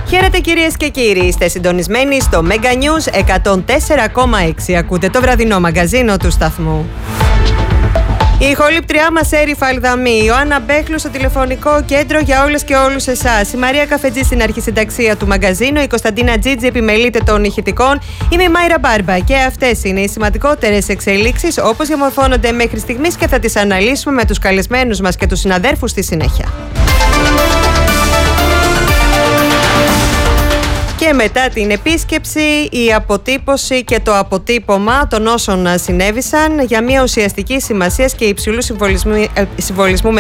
Χαίρετε κυρίες και κύριοι, είστε συντονισμένοι στο Mega News 104,6. Ακούτε το βραδινό μαγκαζίνο του σταθμού. Η ηχολήπτριά μας Έριφα Αλδαμή, η Ιωάννα Μπέχλου στο τηλεφωνικό κέντρο για όλες και όλους εσάς, η Μαρία Καφετζή στην αρχισυνταξία του μαγκαζίνου, η Κωνσταντίνα Τζίτζη επιμελείται των ηχητικών, είμαι η Μάιρα Μπάρμπα και αυτές είναι οι σημαντικότερες εξελίξεις όπως διαμορφώνονται μέχρι στιγμής και θα τις αναλύσουμε με τους καλεσμένους μας και τους συναδέρφους στη συνέχεια. Και μετά την επίσκεψη, η αποτύπωση και το αποτύπωμα των όσων συνέβησαν για μια ουσιαστική σημασία και υψηλού συμβολισμού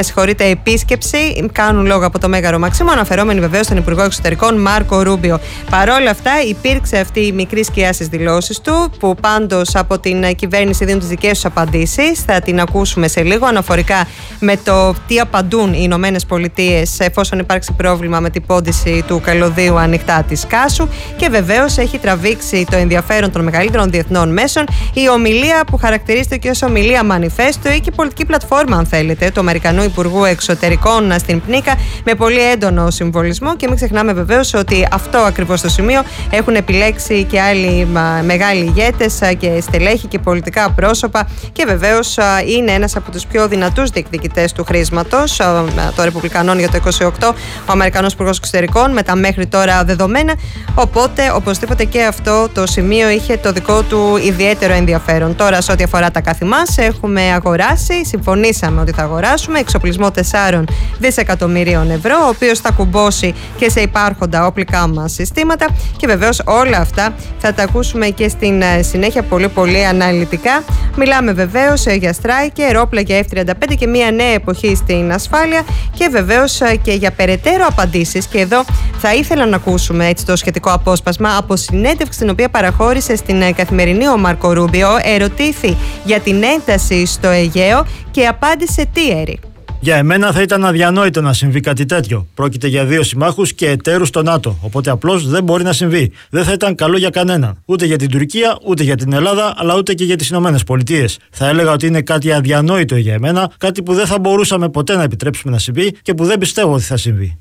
επίσκεψη κάνουν λόγο από το Μέγαρο Μαξίμου, αναφερόμενοι βεβαίως στον Υπουργό Εξωτερικών Μάρκο Ρούμπιο. Παρόλα αυτά, υπήρξε αυτή η μικρή σκιά στις δηλώσεις του, που πάντως από την κυβέρνηση δίνουν τις δικές τους απαντήσεις. Θα την ακούσουμε σε λίγο, αναφορικά με το τι απαντούν οι Ηνωμένες Πολιτείες εφόσον υπάρξει πρόβλημα με την πόντιση του καλωδίου ανοιχτά της Κάσου. Και βεβαίως έχει τραβήξει το ενδιαφέρον των μεγαλύτερων διεθνών μέσων η ομιλία που χαρακτηρίζεται και ως ομιλία μανιφέστο ή και πολιτική πλατφόρμα, αν θέλετε, του Αμερικανού Υπουργού Εξωτερικών στην Πνίκα, με πολύ έντονο συμβολισμό. Και μην ξεχνάμε βεβαίως ότι αυτό ακριβώς το σημείο έχουν επιλέξει και άλλοι μεγάλοι ηγέτες και στελέχη και πολιτικά πρόσωπα. Και βεβαίως είναι ένας από τους πιο δυνατούς διεκδικητές του χρήσματος των Ρεπουμπλικανών για το 28, ο Αμερικανός Υπουργός Εξωτερικών, με τα μέχρι τώρα δεδομένα. Οπότε, οπωσδήποτε και αυτό το σημείο είχε το δικό του ιδιαίτερο ενδιαφέρον. Τώρα, σε ό,τι αφορά τα καθη μας, έχουμε αγοράσει, συμφωνήσαμε ότι θα αγοράσουμε εξοπλισμό 4 δισεκατομμυρίων ευρώ, ο οποίος θα κουμπώσει και σε υπάρχοντα όπλικά μας συστήματα. Και βεβαίως όλα αυτά θα τα ακούσουμε και στην συνέχεια πολύ αναλυτικά. Μιλάμε βεβαίως για Stryker, όπλα για F-35 και μια νέα εποχή στην ασφάλεια. Και βεβαίως και για περαιτέρω απαντήσεις. Και εδώ θα ήθελα να ακούσουμε έτσι το σχετικό απόσπασμα από συνέντευξη την οποία παραχώρησε στην Καθημερινή ο Μάρκο Ρούμπιο. Ερωτήθη για την ένταση στο Αιγαίο και απάντησε τι, Έρη? Για εμένα θα ήταν αδιανόητο να συμβεί κάτι τέτοιο. Πρόκειται για δύο συμμάχους και εταίρους στο ΝΑΤΟ. Οπότε απλώς δεν μπορεί να συμβεί. Δεν θα ήταν καλό για κανέναν. Ούτε για την Τουρκία, ούτε για την Ελλάδα, αλλά ούτε και για τις Ηνωμένες Πολιτείες. Θα έλεγα ότι είναι κάτι αδιανόητο για εμένα, κάτι που δεν θα μπορούσαμε ποτέ να επιτρέψουμε να συμβεί και που δεν πιστεύω ότι θα συμβεί.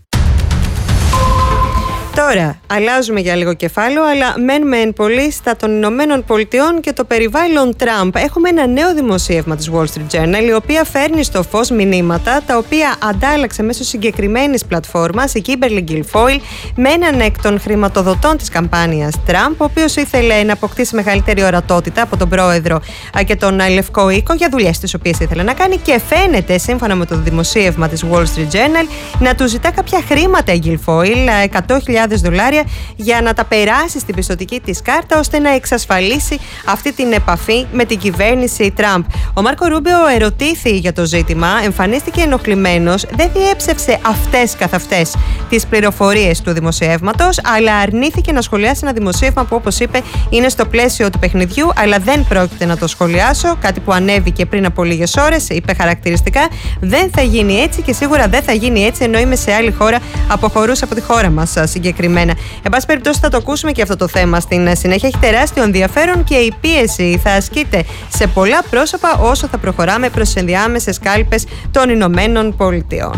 Τώρα, αλλάζουμε για λίγο κεφάλαιο, αλλά μένουμε εν πολύ στα των Ηνωμένων Πολιτειών και το περιβάλλον Τραμπ. Έχουμε ένα νέο δημοσίευμα της Wall Street Journal, η οποία φέρνει στο φως μηνύματα τα οποία αντάλλαξε μέσω συγκεκριμένης πλατφόρμας η Kimberly Guilfoyle με έναν εκ των χρηματοδοτών της καμπάνιας Τραμπ, ο οποίος ήθελε να αποκτήσει μεγαλύτερη ορατότητα από τον πρόεδρο και τον Λευκό Οίκο για δουλειές τις οποίες ήθελε να κάνει. Και φαίνεται, σύμφωνα με το δημοσίευμα της Wall Street Journal, να του ζητά κάποια χρήματα η Guilfoyle, $100,000 για να τα περάσει στην πιστωτική της κάρτα, ώστε να εξασφαλίσει αυτή την επαφή με την κυβέρνηση Τραμπ. Ο Μάρκο Ρούμπιο ερωτήθη για το ζήτημα, εμφανίστηκε ενοχλημένος, δεν διέψευσε αυτές καθ' αυτές τις πληροφορίες του δημοσιεύματος, αλλά αρνήθηκε να σχολιάσει ένα δημοσίευμα που, όπως είπε, είναι στο πλαίσιο του παιχνιδιού, αλλά δεν πρόκειται να το σχολιάσω. Κάτι που ανέβηκε πριν από λίγες ώρες, είπε χαρακτηριστικά: δεν θα γίνει έτσι και σίγουρα δεν θα γίνει έτσι, ενώ είμαι σε άλλη χώρα, αποχωρούσε από τη χώρα μας συγκεκριμένα. Εν πάση περιπτώσει, θα το ακούσουμε και αυτό το θέμα στην συνέχεια. Έχει τεράστιο ενδιαφέρον και η πίεση θα ασκείται σε πολλά πρόσωπα όσο θα προχωράμε προς τις ενδιάμεσες κάλπες των Ηνωμένων Πολιτειών.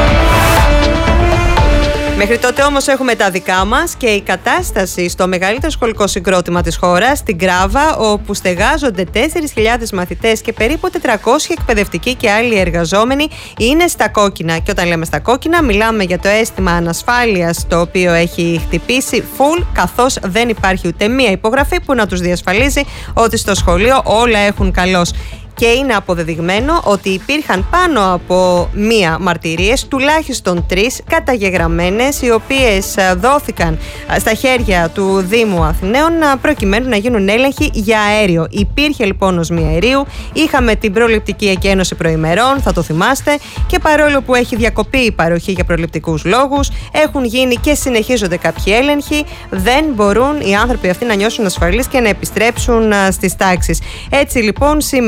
Μέχρι τότε όμως έχουμε τα δικά μας και η κατάσταση στο μεγαλύτερο σχολικό συγκρότημα της χώρας, στην Γκράβα, όπου στεγάζονται 4.000 μαθητές και περίπου 400 εκπαιδευτικοί και άλλοι εργαζόμενοι, είναι στα κόκκινα. Και όταν λέμε στα κόκκινα, μιλάμε για το αίσθημα ανασφάλειας, το οποίο έχει χτυπήσει full, καθώς δεν υπάρχει ούτε μία υπογραφή που να τους διασφαλίζει ότι στο σχολείο όλα έχουν καλώς. Και είναι αποδεδειγμένο ότι υπήρχαν πάνω από μία μαρτυρίες, τουλάχιστον 3 καταγεγραμμένες, οι οποίες δόθηκαν στα χέρια του Δήμου Αθηναίων προκειμένου να γίνουν έλεγχοι για αέριο. Υπήρχε λοιπόν οσμή αερίου, είχαμε την προληπτική εκένωση προημερών, θα το θυμάστε, και παρόλο που έχει διακοπεί η παροχή για προληπτικούς λόγους, έχουν γίνει και συνεχίζονται κάποιοι έλεγχοι, δεν μπορούν οι άνθρωποι αυτοί να νιώσουν ασφαλείς και να επιστρέψουν στις τάξεις. Έτσι λοιπόν σήμερα εκπαιδευτικοί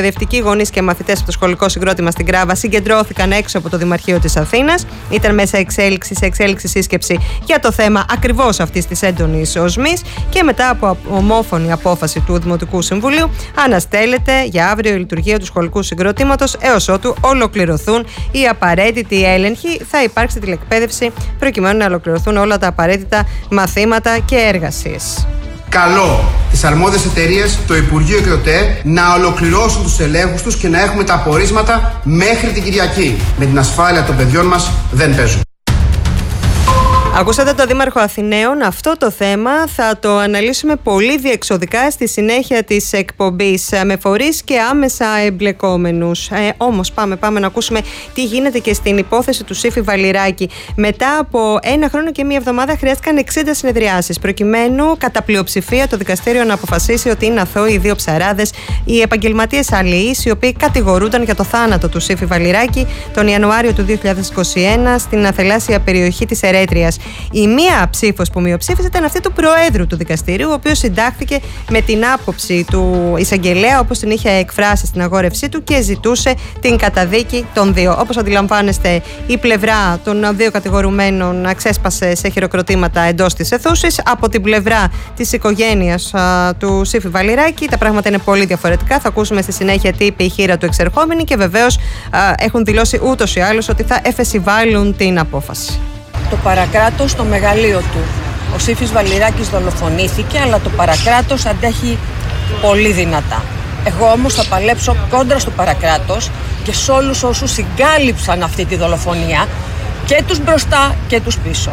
εκπαιδευτικοί, γονείς και μαθητές από το σχολικό συγκρότημα στην Κράβα συγκεντρώθηκαν έξω από το Δημαρχείο της Αθήνας. Ήταν μέσα σε εξέλιξη σύσκεψη για το θέμα ακριβώς αυτής της έντονης οσμής και μετά από ομόφωνη απόφαση του Δημοτικού Συμβουλίου αναστέλλεται για αύριο η λειτουργία του σχολικού συγκροτήματος έως ότου ολοκληρωθούν οι απαραίτητοι έλεγχοι. Θα υπάρξει τηλεκπαίδευση προκειμένου να ολοκληρωθούν όλα τα απαραίτητα μαθήματα και εργασίες. Καλώ τις αρμόδιες εταιρείες, το Υπουργείο και το ΤΕ να ολοκληρώσουν τους ελέγχους τους και να έχουμε τα απορίσματα μέχρι την Κυριακή. Με την ασφάλεια των παιδιών μας δεν παίζουν. Ακούσατε τον Δήμαρχο Αθηναίων. Αυτό το θέμα θα το αναλύσουμε πολύ διεξοδικά στη συνέχεια της εκπομπής με φορείς και άμεσα εμπλεκόμενους. Όμως πάμε να ακούσουμε τι γίνεται και στην υπόθεση του Σύφη Βαλιράκη. Μετά από 1 χρόνο και 1 εβδομάδα χρειάστηκαν 60 συνεδριάσεις προκειμένου κατά πλειοψηφία το δικαστήριο να αποφασίσει ότι είναι αθώοι οι 2 ψαράδες, οι επαγγελματίες αλληλείς, οι οποίοι κατηγορούνταν για το θάνατο του Σύφη Βαλιράκη τον Ιανουάριο του 2021 στην θαλάσσια περιοχή της Ερέτριας. Η μία ψήφος που μειοψήφισε ήταν αυτή του Προέδρου του Δικαστηρίου, ο οποίος συντάχθηκε με την άποψη του εισαγγελέα, όπως την είχε εκφράσει στην αγόρευσή του, και ζητούσε την καταδίκη των 2. Όπως αντιλαμβάνεστε, η πλευρά των 2 κατηγορουμένων ξέσπασε σε χειροκροτήματα εντός της αιθούσης. Από την πλευρά της οικογένειας του Σύφη Βαλιράκη, τα πράγματα είναι πολύ διαφορετικά. Θα ακούσουμε στη συνέχεια τι είπε η χείρα του εξερχόμενη και βεβαίως έχουν δηλώσει ούτως ή άλλως ότι θα εφεσιβάλουν την απόφαση. Το παρακράτος στο μεγαλείο του. Ο Σύφης Βαλιράκης δολοφονήθηκε, αλλά το παρακράτος αντέχει πολύ δυνατά. Εγώ όμως θα παλέψω κόντρα στο παρακράτος και σε όλους όσους συγκάλυψαν αυτή τη δολοφονία, και τους μπροστά και τους πίσω.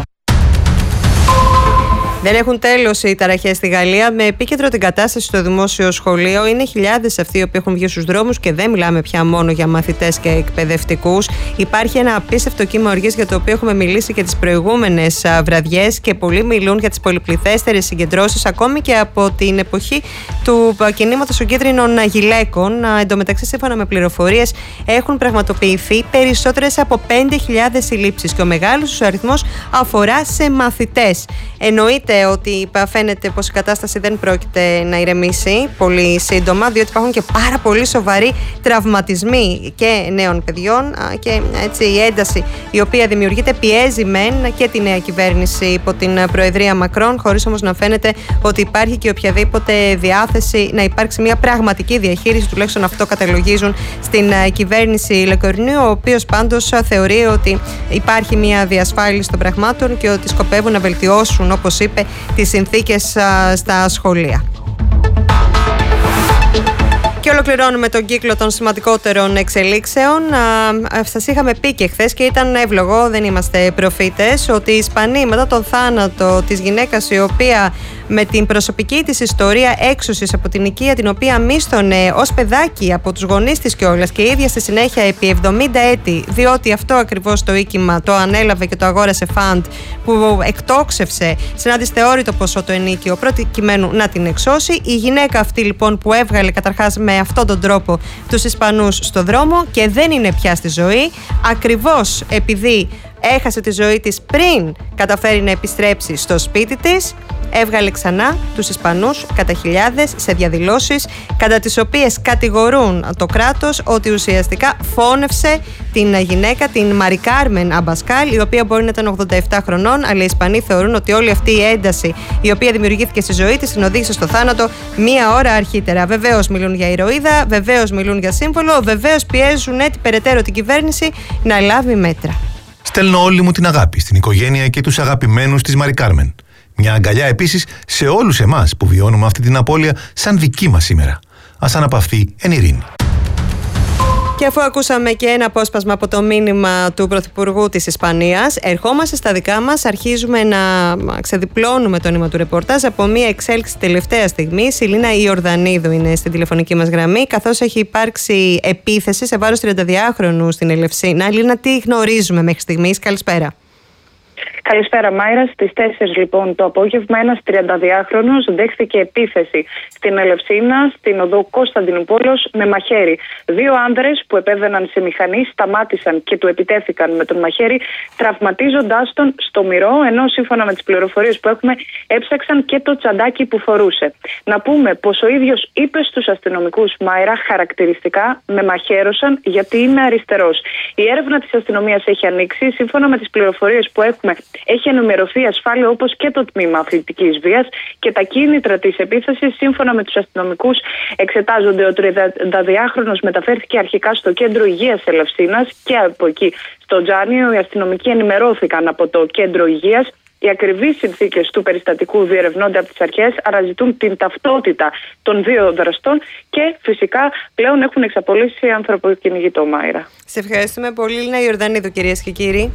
Δεν έχουν τέλος οι ταραχές στη Γαλλία, με επίκεντρο την κατάσταση στο δημόσιο σχολείο. Είναι χιλιάδες αυτοί οι οποίοι έχουν βγει στους δρόμους και δεν μιλάμε πια μόνο για μαθητές και εκπαιδευτικούς. Υπάρχει ένα απίστευτο κύμα οργής για το οποίο έχουμε μιλήσει και τις προηγούμενες βραδιές και πολλοί μιλούν για τις πολυπληθέστερες συγκεντρώσεις ακόμη και από την εποχή του κινήματος των κίτρινων γυλαίκων. Εν τω μεταξύ, σύμφωνα με πληροφορίες, έχουν πραγματοποιηθεί περισσότερες από 5.000 συλλήψεις και ο μεγάλος αριθμός αφορά σε μαθητές. Εννοείται ότι φαίνεται πως η κατάσταση δεν πρόκειται να ηρεμήσει πολύ σύντομα, διότι υπάρχουν και πάρα πολύ σοβαροί τραυματισμοί και νέων παιδιών και έτσι η ένταση η οποία δημιουργείται πιέζει μεν και τη νέα κυβέρνηση υπό την Προεδρία Μακρόν, χωρίς όμως να φαίνεται ότι υπάρχει και οποιαδήποτε διάθεση να υπάρξει μια πραγματική διαχείριση, τουλάχιστον αυτό καταλογίζουν στην κυβέρνηση Λεκορνίου, ο οποίος πάντως θεωρεί ότι υπάρχει μια διασφάλιση των πραγμάτων και ότι σκοπεύουν να βελτιώσουν, όπως είπε, τις συνθήκες στα σχολεία. Και ολοκληρώνουμε τον κύκλο των σημαντικότερων εξελίξεων. Σας είχαμε πει και χθες και ήταν εύλογο, δεν είμαστε προφήτες, ότι οι Ισπανοί μετά τον θάνατο της γυναίκας η οποία με την προσωπική της ιστορία έξωσης από την οικία την οποία μίσθωνε ως παιδάκι από τους γονείς της κιόλας και η ίδια στη συνέχεια επί 70 έτη, διότι αυτό ακριβώς το οίκημα το ανέλαβε και το αγόρασε φαντ που εκτόξευσε σε ένα δυσθεώρητο ποσό το ενίκιο προκειμένου να την εξώσει. Η γυναίκα αυτή λοιπόν που έβγαλε καταρχάς με αυτόν τον τρόπο τους Ισπανούς στο δρόμο και δεν είναι πια στη ζωή, ακριβώς επειδή έχασε τη ζωή της πριν καταφέρει να επιστρέψει στο σπίτι της, έβγαλε ξανά τους Ισπανούς κατά χιλιάδες σε διαδηλώσεις κατά τις οποίες κατηγορούν το κράτος ότι ουσιαστικά φώνευσε την γυναίκα, την Μαρι Κάρμεν Αμπασκάλ, η οποία μπορεί να ήταν 87 χρονών, αλλά οι Ισπανοί θεωρούν ότι όλη αυτή η ένταση η οποία δημιουργήθηκε στη ζωή της την οδήγησε στο θάνατο 1 ώρα αρχίτερα. Βεβαίως μιλούν για ηρωίδα, βεβαίως μιλούν για σύμβολο, βεβαίως πιέζουν περαιτέρω την κυβέρνηση να λάβει μέτρα. Στέλνω όλη μου την αγάπη στην οικογένεια και τους αγαπημένους της Μαρι Κάρμεν. Μια αγκαλιά επίσης σε όλους εμάς που βιώνουμε αυτή την απώλεια σαν δική μας σήμερα. Ας αναπαυθεί εν ειρήνη. Και αφού ακούσαμε και ένα απόσπασμα από το μήνυμα του Πρωθυπουργού της Ισπανίας, ερχόμαστε στα δικά μας, αρχίζουμε να ξεδιπλώνουμε το νήμα του ρεπορτάζ από μια εξέλιξη τελευταία στιγμή. Η Λίνα Ιορδανίδου είναι στην τηλεφωνική μας γραμμή, καθώς έχει υπάρξει επίθεση σε βάρος 32χρονου στην Ελευσίνα. Λίνα, τι γνωρίζουμε μέχρι στιγμής? Καλησπέρα. Καλησπέρα, Μάιρα. Στις 4 λοιπόν το απόγευμα, ένας 32χρονος δέχθηκε επίθεση στην Ελευσίνα, στην οδό Κωνσταντινούπολος, με μαχαίρι. 2 άνδρες που επέβαιναν σε μηχανή σταμάτησαν και του επιτέθηκαν με τον μαχαίρι, τραυματίζοντάς τον στο μυρό, ενώ σύμφωνα με τις πληροφορίες που έχουμε, έψαξαν και το τσαντάκι που φορούσε. Να πούμε πως ο ίδιος είπε στους αστυνομικούς, Μάιρα, χαρακτηριστικά με μαχαίρωσαν γιατί είμαι αριστερός. Η έρευνα της αστυνομίας έχει ανοίξει. Σύμφωνα με τις πληροφορίες που έχουμε, έχει ενημερωθεί ασφάλεια, όπως και το τμήμα αθλητικής βίας, και τα κίνητρα της επίθεσης. Σύμφωνα με τους αστυνομικούς, εξετάζονται. Ο 32χρονος μεταφέρθηκε αρχικά στο κέντρο υγείας Ελευσίνας και από εκεί στο Τζάνιο. Οι αστυνομικοί ενημερώθηκαν από το κέντρο υγείας. Οι ακριβείς συνθήκες του περιστατικού διερευνώνται από τις αρχές, αναζητούν την ταυτότητα των 2 δραστών και φυσικά πλέον έχουν εξαπολύσει ανθρωποκυνηγητό, Μάιρα. Σε ευχαριστούμε πολύ, Λίνα Ιορδανίδου, κυρίες και κύριοι.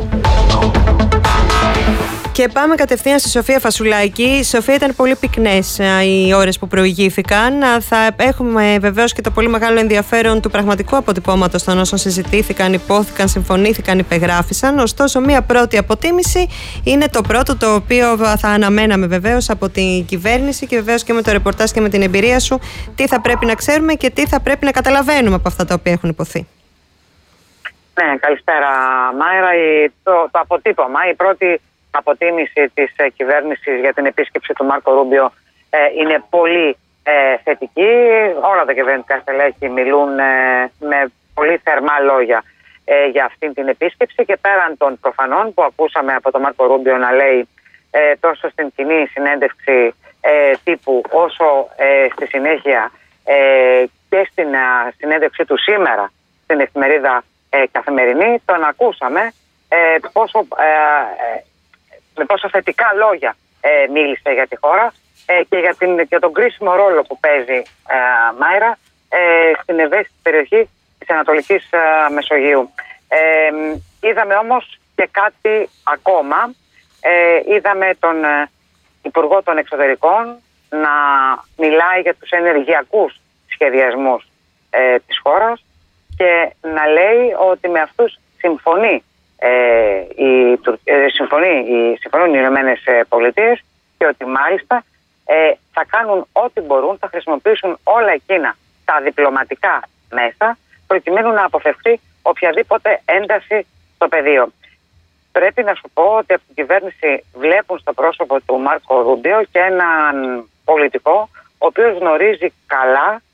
Και πάμε κατευθείαν στη Σοφία Φασουλάκη. Η Σοφία, ήταν πολύ πυκνές οι ώρες που προηγήθηκαν. Θα έχουμε βεβαίως και το πολύ μεγάλο ενδιαφέρον του πραγματικού αποτυπώματος των όσων συζητήθηκαν, υπόθηκαν, συμφωνήθηκαν, υπεγράφησαν. Ωστόσο, μία πρώτη αποτίμηση είναι το πρώτο, το οποίο θα αναμέναμε βεβαίως από την κυβέρνηση και βεβαίως και με το ρεπορτάζ και με την εμπειρία σου, τι θα πρέπει να ξέρουμε και τι θα πρέπει να καταλαβαίνουμε από αυτά τα οποία έχουν υποθεί. Ναι, καλησπέρα, Μάιρα. Το αποτύπωμα, η πρώτη αποτίμηση της κυβέρνησης για την επίσκεψη του Μάρκο Ρούμπιο είναι πολύ θετική. Όλα τα κυβερνητικά στελέχη μιλούν με πολύ θερμά λόγια για αυτή την επίσκεψη, και πέραν των προφανών που ακούσαμε από τον Μάρκο Ρούμπιο να λέει τόσο στην κοινή συνέντευξη τύπου, όσο στη συνέχεια και στην συνέντευξη του σήμερα στην εφημερίδα Καθημερινή, τον ακούσαμε με πόσο θετικά λόγια μίλησε για τη χώρα και για τον κρίσιμο ρόλο που παίζει, Μάιρα, στην ευαίσθητη περιοχή της Ανατολικής Μεσογείου. Είδαμε όμως και κάτι ακόμα. Είδαμε τον Υπουργό των Εξωτερικών να μιλάει για τους ενεργειακούς σχεδιασμούς της χώρας και να λέει ότι με αυτούς συμφωνούν οι Ηνωμένες Πολιτείες, και ότι μάλιστα θα κάνουν ό,τι μπορούν, θα χρησιμοποιήσουν όλα εκείνα τα διπλωματικά μέσα προκειμένου να αποφευχθεί οποιαδήποτε ένταση στο πεδίο. Πρέπει να σου πω ότι από την κυβέρνηση βλέπουν στο πρόσωπο του Μάρκο Ρούμπιο και έναν πολιτικό ο οποίος γνωρίζει καλά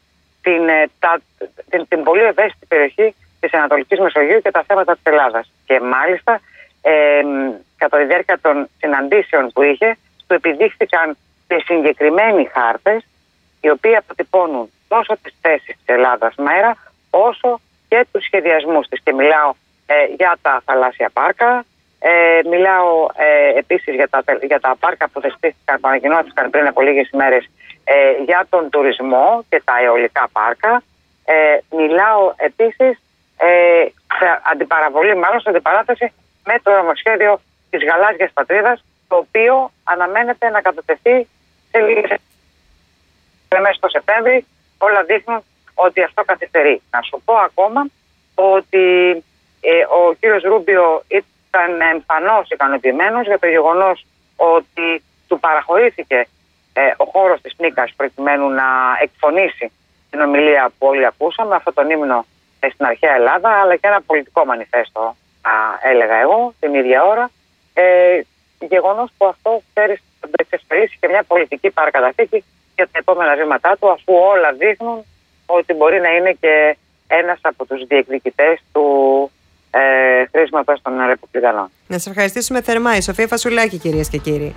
την πολύ ευαίσθητη περιοχή της Ανατολικής Μεσογείου και τα θέματα της Ελλάδας. Και μάλιστα κατά τη διάρκεια των συναντήσεων που είχε, του επιδείχθηκαν και συγκεκριμένοι χάρτες, οι οποίοι αποτυπώνουν τόσο τις θέσεις της Ελλάδας, Μάιρα, όσο και τους σχεδιασμούς της. Και μιλάω για τα θαλάσσια πάρκα, μιλάω επίσης για τα πάρκα που θεσπίστηκαν, που ανακοινώθηκαν πριν από λίγες ημέρες, για τον τουρισμό και τα αιωλικά πάρκα. Μιλάω επίσης σε αντιπαραβολή, μάλλον σε αντιπαράθεση με το νομοσχέδιο της γαλάζιας πατρίδας, το οποίο αναμένεται να κατατεθεί σε λίγες μέσα στο Σεπτέμβρη. Όλα δείχνουν ότι αυτό καθυστερεί. Να σου πω ακόμα ότι ο κύριος Ρούμπιο ήταν εμφανώς ικανοποιημένος για το γεγονός ότι του παραχωρήθηκε ο χώρος της Νίκας προκειμένου να εκφωνήσει την ομιλία που όλοι ακούσαμε, αυτό τον ύμνο στην αρχαία Ελλάδα, αλλά και ένα πολιτικό μανιφέστο, έλεγα εγώ, την ίδια ώρα. Γεγονός που αυτό ξέρεις θα εξασφαλίσει και μια πολιτική παρακαταθήκη για τα επόμενα βήματά του, αφού όλα δείχνουν ότι μπορεί να είναι και ένας από τους διεκδικητές του χρήσματος των Ρεπουμπλικανών. Να σας ευχαριστήσουμε θερμά. Η Σοφία Φασουλάκη, κυρίες και κύριοι.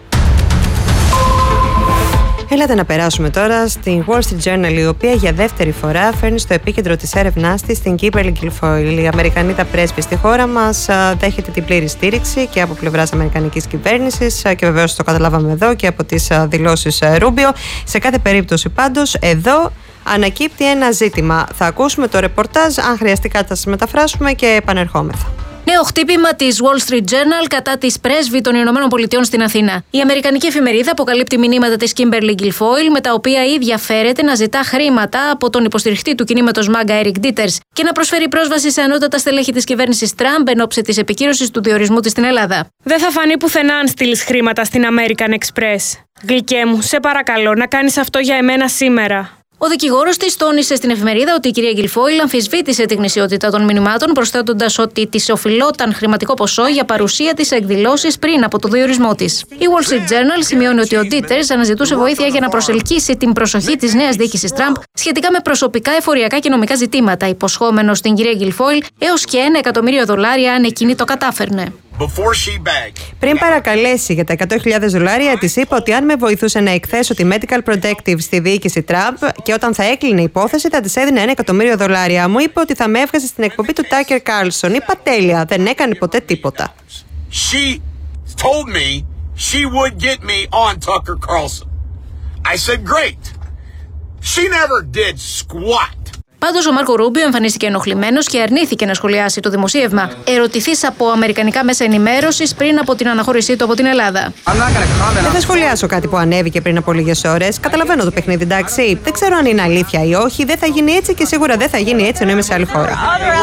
Έλατε να περάσουμε τώρα στην Wall Street Journal, η οποία για δεύτερη φορά φέρνει στο επίκεντρο της έρευνάς της την Kimberly Guilfoyle. Η Αμερικανίδα πρέσβη στη χώρα μας δέχεται την πλήρη στήριξη και από πλευράς Αμερικανικής κυβέρνησης και βεβαίως το καταλάβαμε εδώ και από τις δηλώσεις Ρούμπιο. Σε κάθε περίπτωση πάντως εδώ ανακύπτει ένα ζήτημα. Θα ακούσουμε το ρεπορτάζ, αν χρειαστεί κάτι θα σας μεταφράσουμε και επανερχόμεθα. Νέο χτύπημα της Wall Street Journal κατά της πρέσβη των Ηνωμένων Πολιτειών στην Αθήνα. Η αμερικανική εφημερίδα αποκαλύπτει μηνύματα της Kimberly Guilfoyle με τα οποία η ίδια φέρεται να ζητά χρήματα από τον υποστηριχτή του κινήματος MAGA Eric Dieters και να προσφέρει πρόσβαση σε ανώτατα στελέχη της κυβέρνησης Τραμπ εν ώψη της επικύρωσης του διορισμού της στην Ελλάδα. Δεν θα φανεί πουθενά αν στείλεις χρήματα στην American Express. Γλυκέ μου, σε παρακαλώ να κάνεις αυτό για εμένα σήμερα. Ο δικηγόρος της τόνισε στην εφημερίδα ότι η κυρία Guilfoyle αμφισβήτησε τη γνησιότητα των μηνυμάτων, προσθέτοντας ότι της οφειλόταν χρηματικό ποσό για παρουσία της σε εκδηλώσεις πριν από το διορισμό της. Η Wall Street Journal σημειώνει ότι ο Dieters αναζητούσε βοήθεια για να προσελκύσει την προσοχή της νέας διοίκησης Τραμπ σχετικά με προσωπικά, εφοριακά και νομικά ζητήματα, υποσχόμενος στην κυρία Guilfoyle έως και $1 εκατομμύριο αν εκείνη το κατάφερνε. Πριν παρακαλέσει για τα $100,000, της είπε ότι αν με βοηθούσε να εκθέσω τη Medical Protective στη διοίκηση Τραμπ και όταν θα έκλεινε η υπόθεση θα της έδινε $1 εκατομμύριο. Μου είπε ότι θα με έβγαζε στην εκπομπή του Tucker Carlson. Είπα τέλεια, δεν έκανε ποτέ τίποτα. She told me she would get me on Tucker Carlson. I said great. She never did squat. Πάντως, ο Μάρκο Ρούμπιο εμφανίστηκε ενοχλημένος και αρνήθηκε να σχολιάσει το δημοσίευμα, ερωτηθείς από αμερικανικά μέσα ενημέρωσης πριν από την αναχώρησή του από την Ελλάδα. Δεν θα σχολιάσω κάτι που ανέβηκε πριν από λίγες ώρες. Καταλαβαίνω το παιχνίδι, εντάξει. Δεν ξέρω αν είναι αλήθεια ή όχι. Δεν θα γίνει έτσι και σίγουρα δεν θα γίνει έτσι ενώ είμαι σε άλλη χώρα.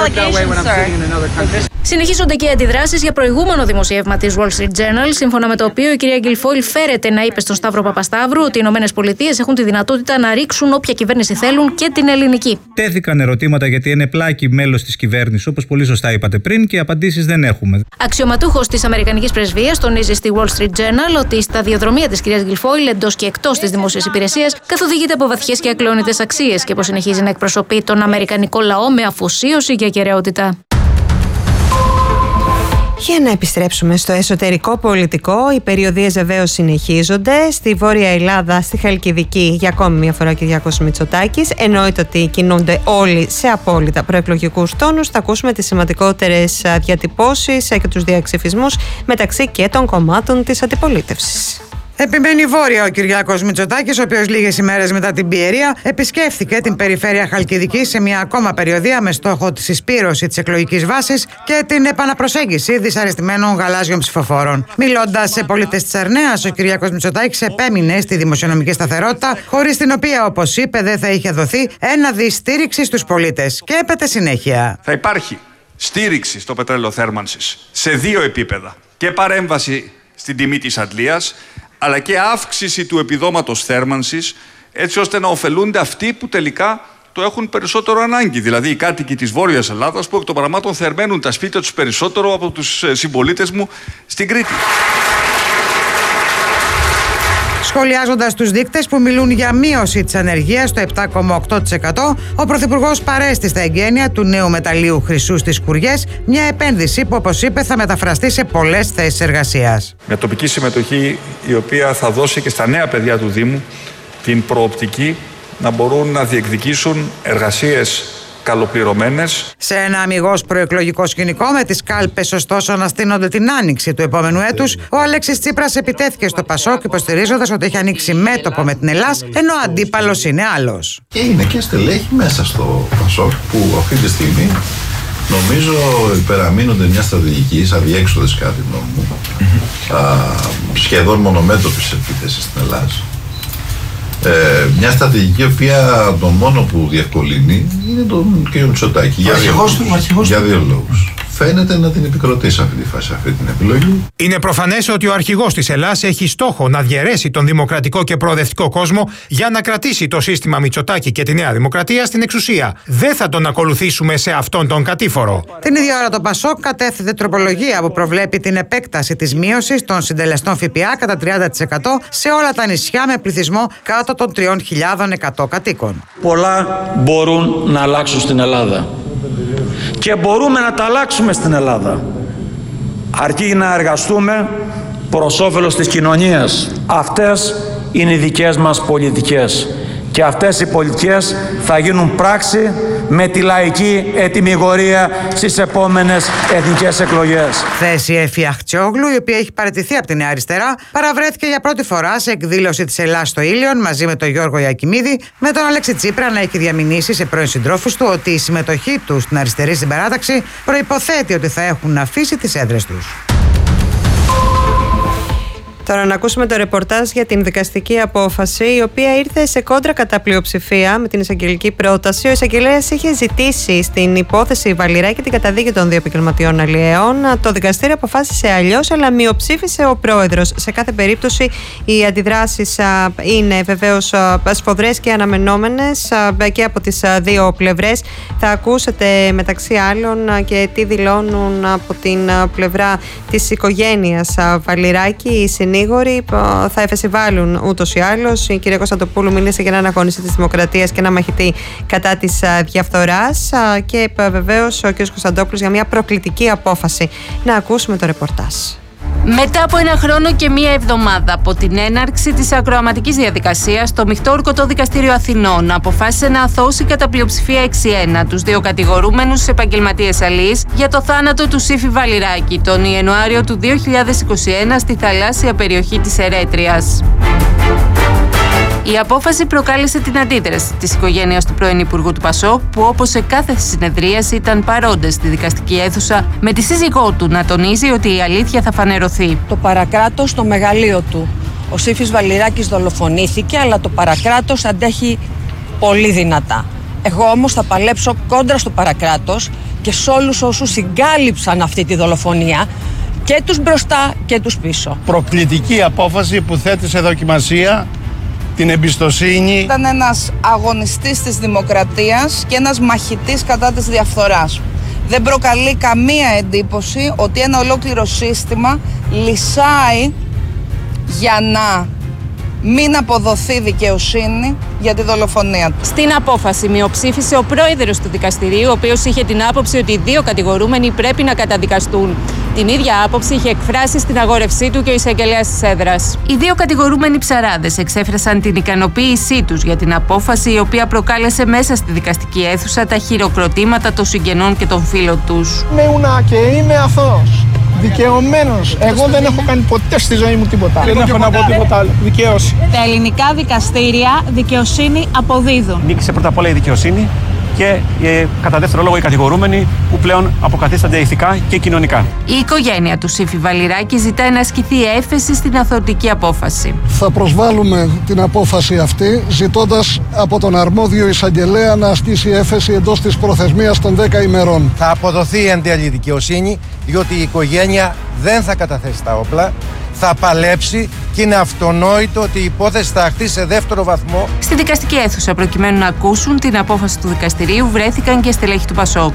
Συνεχίζονται και οι αντιδράσεις για προηγούμενο δημοσίευμα της Wall Street Journal, σύμφωνα με το οποίο η κυρία Guilfoyle φέρεται να είπε στον Σταύρο Παπασταύρου ότι οι ΗΠΑ έχουν τη δυνατότητα να ρίξουν όποια κυβέρνηση θέλουν και την ελληνική. Τέθηκαν ερωτήματα γιατί είναι πλάκη μέλος της κυβέρνησης, όπως πολύ σωστά είπατε πριν, και απαντήσεις δεν έχουμε. Αξιωματούχος της Αμερικανικής Πρεσβείας τονίζει στη Wall Street Journal ότι η σταδιοδρομία της κυρίας Guilfoyle εντός και εκτός της δημόσιας υπηρεσίας καθοδηγείται από βαθιές και ακλόνητες αξίες και πως συνεχίζει να εκπροσωπεί τον αμερικανικό λαό με αφοσίωση και ακεραιότητα. Για να επιστρέψουμε στο εσωτερικό πολιτικό, οι περιοδίες βεβαίως συνεχίζονται. Στη Βόρεια Ελλάδα, στη Χαλκιδική, για ακόμη μια φορά ο Κυριάκος Μητσοτάκης. Εννοείται ότι κινούνται όλοι σε απόλυτα προεκλογικούς τόνους. Θα ακούσουμε τις σημαντικότερες διατυπώσεις και τους διαξυφισμούς μεταξύ και των κομμάτων της αντιπολίτευσης. Επιμένει βόρεια ο Κυριάκος Μητσοτάκης, ο οποίος λίγες ημέρες μετά την Πιερία επισκέφθηκε την περιφέρεια Χαλκιδική σε μια ακόμα περιοδία με στόχο τη συσπήρωση της εκλογικής βάσης και την επαναπροσέγγιση δυσαρεστημένων γαλάζιων ψηφοφόρων. Μιλώντας σε πολίτες της Αρνέας, ο Κυριάκος Μητσοτάκης επέμεινε στη δημοσιονομική σταθερότητα, χωρίς την οποία, όπως είπε, δεν θα είχε δοθεί ένα δις στήριξη στους πολίτες. Και έπεται συνέχεια. Θα υπάρχει στήριξη στο πετρέλαιο θέρμανσης σε 2 επίπεδα. Και παρέμβαση στην τιμή της αντλίας, αλλά και αύξηση του επιδόματος θέρμανσης, έτσι ώστε να ωφελούνται αυτοί που τελικά το έχουν περισσότερο ανάγκη. Δηλαδή οι κάτοικοι της Βόρειας Ελλάδας που εκ των πραγμάτων θερμαίνουν τα σπίτια τους περισσότερο από τους συμπολίτες μου στην Κρήτη. Σχολιάζοντας τους δείκτες που μιλούν για μείωση της ανεργίας στο 7,8%, ο Πρωθυπουργός παρέστη στα εγγένεια του νέου μεταλλείου χρυσού στις Κουριές, μια επένδυση που, όπως είπε, θα μεταφραστεί σε πολλές θέσεις εργασίας. Μια τοπική συμμετοχή η οποία θα δώσει και στα νέα παιδιά του Δήμου την προοπτική να μπορούν να διεκδικήσουν εργασίες καλοπληρωμένες. Σε ένα αμιγώς προεκλογικό σκηνικό, με τις κάλπες ωστόσο να στείνονται την άνοιξη του επόμενου έτους, ο Αλέξης Τσίπρας επιτέθηκε στο Πασόκ, υποστηρίζοντας ότι έχει ανοίξει μέτωπο με την Ελλάς, ενώ ο αντίπαλος είναι άλλος. Και είναι και στελέχη μέσα στο Πασόκ που αυτή τη στιγμή νομίζω υπεραμείνονται μια στρατηγική αδιέξοδες κατά τη γνώμη μου, σχεδόν μονομέτωπης επίθεσης στην Ελλάδα. Μια στρατηγική η οποία το μόνο που διευκολύνει είναι τον κ. Μητσοτάκη για 2 λόγους. Φαίνεται να την επικροτεί σε αυτή τη φάση, αυτή την επιλογή. Είναι προφανές ότι ο αρχηγός της Ελλάδας έχει στόχο να διαιρέσει τον δημοκρατικό και προοδευτικό κόσμο για να κρατήσει το σύστημα Μητσοτάκη και τη Νέα Δημοκρατία στην εξουσία. Δεν θα τον ακολουθήσουμε σε αυτόν τον κατήφορο. Την ίδια ώρα το Πασόκ κατέθετε τροπολογία που προβλέπει την επέκταση της μείωσης των συντελεστών ΦΠΑ κατά 30% σε όλα τα νησιά με πληθυσμό κάτω των 3.100 κατοίκων. Πολλά μπορούν να αλλάξουν στην Ελλάδα. Και μπορούμε να τα αλλάξουμε στην Ελλάδα, αρκεί να εργαστούμε προς όφελος της κοινωνίας. Αυτές είναι οι δικές μας πολιτικές και αυτές οι πολιτικές θα γίνουν πράξη με τη λαϊκή ετυμηγορία στις επόμενες εθνικές εκλογές. Θέση Εφη Αχτσιόγλου, η οποία έχει παραιτηθεί από τη Νέα Αριστερά, παραβρέθηκε για πρώτη φορά σε εκδήλωση της Ελλάς στο Ήλιον μαζί με τον Γιώργο Ιακιμίδη, με τον Αλέξη Τσίπρα να έχει διαμηνήσει σε πρώην συντρόφους του ότι η συμμετοχή του στην αριστερή συμπαράταξη προϋποθέτει ότι θα έχουν αφήσει τις έδρες τους. Τώρα να ακούσουμε το ρεπορτάζ για την δικαστική απόφαση, η οποία ήρθε σε κόντρα κατά πλειοψηφία με την εισαγγελική πρόταση. Ο εισαγγελέας είχε ζητήσει στην υπόθεση Βαλιράκη την καταδίκη των 2 επαγγελματιών αλλιέων. Το δικαστήριο αποφάσισε αλλιώς, αλλά μειοψήφισε ο πρόεδρος. Σε κάθε περίπτωση, οι αντιδράσεις είναι βεβαίως σφοδρές και αναμενόμενες και από τις δύο πλευρές. Θα ακούσετε μεταξύ άλλων και τι δηλώνουν από την πλευρά της οικογένειας Βαλιράκη. Οι συνήγοροι θα εφεσιβάλουν ούτως ή άλλως. Η κυρία Κωνσταντοπούλου μίλησε για έναν αγωνιστή της Δημοκρατίας και ένα μαχητή κατά της διαφθοράς και βεβαίως ο κ. Κωνσταντόπουλος για μια προκλητική απόφαση. Να ακούσουμε το ρεπορτάζ. Μετά από 1 χρόνο και 1 εβδομάδα από την έναρξη της ακροαματικής διαδικασίας, το Μειχτόρκωτο Δικαστήριο Αθηνών αποφάσισε να αθώσει κατά πλειοψηφία 6-1 τους 2 κατηγορούμενους επαγγελματίες αλείς για το θάνατο του Σύφη Βαλιράκη τον Ιανουάριο του 2021 στη θαλάσσια περιοχή της Ερέτριας. Η απόφαση προκάλεσε την αντίδραση της οικογένειας του πρώην Υπουργού του ΠΑΣΟΚ, που όπως σε κάθε συνεδρίαση ήταν παρόντες στη δικαστική αίθουσα, με τη σύζυγό του να τονίζει ότι η αλήθεια θα φανερωθεί. Το παρακράτος στο μεγαλείο του. Ο Σύφης Βαλιράκης δολοφονήθηκε, αλλά το παρακράτος αντέχει πολύ δυνατά. Εγώ όμως θα παλέψω κόντρα στο παρακράτος και σε όλους όσους συγκάλυψαν αυτή τη δολοφονία, και τους μπροστά και τους πίσω. Προκλητική απόφαση που θέτει σε δοκιμασία την εμπιστοσύνη. Ήταν ένας αγωνιστής της δημοκρατίας και ένας μαχητής κατά της διαφθοράς. Δεν προκαλεί καμία εντύπωση ότι ένα ολόκληρο σύστημα λυσάει για να μην αποδοθεί δικαιοσύνη για τη δολοφονία του. Στην απόφαση μειοψήφισε ο πρόεδρος του δικαστηρίου, ο οποίος είχε την άποψη ότι οι 2 κατηγορούμενοι πρέπει να καταδικαστούν. Την ίδια άποψη είχε εκφράσει στην αγόρευσή του και ο εισαγγελέας της έδρας. Οι 2 κατηγορούμενοι ψαράδες εξέφρασαν την ικανοποίησή τους για την απόφαση, η οποία προκάλεσε μέσα στη δικαστική αίθουσα τα χειροκροτήματα των συγγενών και των φίλων τους. Είμαι και είμαι αθώος. Δικαιωμένος. Εγώ δεν έχω κάνει ποτέ στη ζωή μου τίποτα. Δεν έχω να πω τίποτα άλλο. Δικαίωση. Τα ελληνικά δικαστήρια δικαιοσύνη αποδίδουν. Νίκησε πρώτα απ' όλα η δικαιοσύνη και κατά δεύτερο λόγο οι κατηγορούμενοι που πλέον αποκαθίστανται ηθικά και κοινωνικά. Η οικογένεια του Σύφη Βαλιράκη ζητάει να ασκηθεί έφεση στην αθωτική απόφαση. Θα προσβάλλουμε την απόφαση αυτή, ζητώντας από τον αρμόδιο εισαγγελέα να ασκήσει έφεση εντός της προθεσμίας των 10 ημερών. Θα αποδοθεί η εν τέλει δικαιοσύνη, διότι η οικογένεια δεν θα καταθέσει τα όπλα, θα παλέψει και είναι αυτονόητο ότι η υπόθεση θα αχθεί σε δεύτερο βαθμό. Στη δικαστική αίθουσα, προκειμένου να ακούσουν την απόφαση του δικαστηρίου, βρέθηκαν και στελέχη του ΠΑΣΟΚ.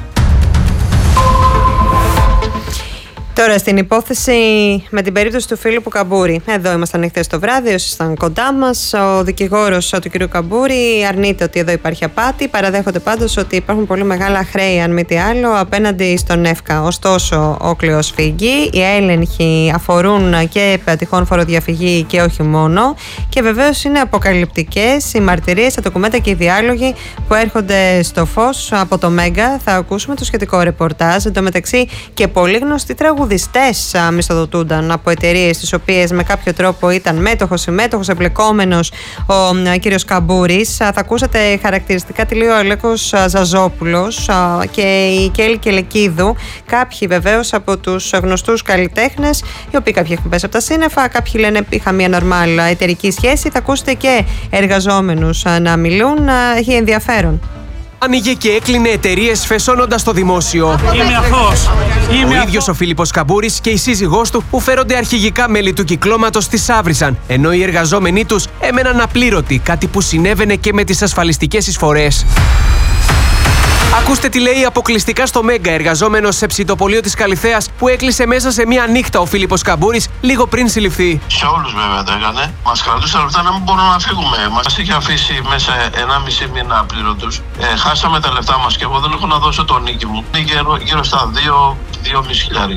Τώρα στην υπόθεση με την περίπτωση του Φίλιππου Καμπούρη. Εδώ ήμασταν χθες το βράδυ, όσοι ήταν κοντά μας. Ο δικηγόρος του κ. Καμπούρη αρνείται ότι εδώ υπάρχει απάτη. Παραδέχονται πάντως ότι υπάρχουν πολύ μεγάλα χρέη, αν μη τι άλλο, απέναντι στον ΕΦΚΑ. Ωστόσο, ο κλειός φύγει. Οι έλεγχοι αφορούν και τυχόν φοροδιαφυγή και όχι μόνο. Και βεβαίως είναι αποκαλυπτικές οι μαρτυρίες, τα ντοκουμέντα και οι διάλογοι που έρχονται στο φως από το Μέγκα. Θα ακούσουμε το σχετικό ρεπορτάζ. Εν τω μεταξύ και πολύ γνωστοί τραγουδιστές μισθοδοτούνταν από εταιρείες τις οποίες με κάποιο τρόπο ήταν μέτοχος, εμπλεκόμενος ο κύριος Καμπούρης. Θα ακούσατε χαρακτηριστικά τη λέει ο Αλέκος Ζαζόπουλος και η Κέλλη Κελεκίδου. Κάποιοι βεβαίως από τους γνωστούς καλλιτέχνες, οι οποίοι κάποιοι έχουν πέσει από τα σύννεφα, κάποιοι λένε είχα μια νορμάλ εταιρική σχέση. Θα ακούσετε και εργαζόμενους να μιλούν. Έχει ενδιαφέρον. Άνοιγε και έκλεινε εταιρείες φεσώνοντας το δημόσιο. Είμαι αθώος. Ο ίδιος ο Φίλιππος Καμπούρης και η σύζυγός του, που φέρονται αρχηγικά μέλη του κυκλώματος, τις άβριζαν, ενώ οι εργαζόμενοι τους έμεναν απλήρωτοι, κάτι που συνέβαινε και με τις ασφαλιστικές εισφορές. Ακούστε τι λέει αποκλειστικά στο Μέγκα, εργαζόμενος σε ψητοπολείο της Καλιθέας, που έκλεισε μέσα σε μία νύχτα ο Φίλιππος Καμπούρης λίγο πριν συλληφθεί. Σε όλους βέβαια το έκανε. Μας κρατούσαν λεπτά να μην μπορούμε να φύγουμε. Μας είχε αφήσει μέσα 1,5 μήνα απλήρωτους. Χάσαμε τα λεφτά μας και εγώ δεν έχω να δώσω το νίκη μου. Είναι γύρω στα 2,5 χιλιάρικα.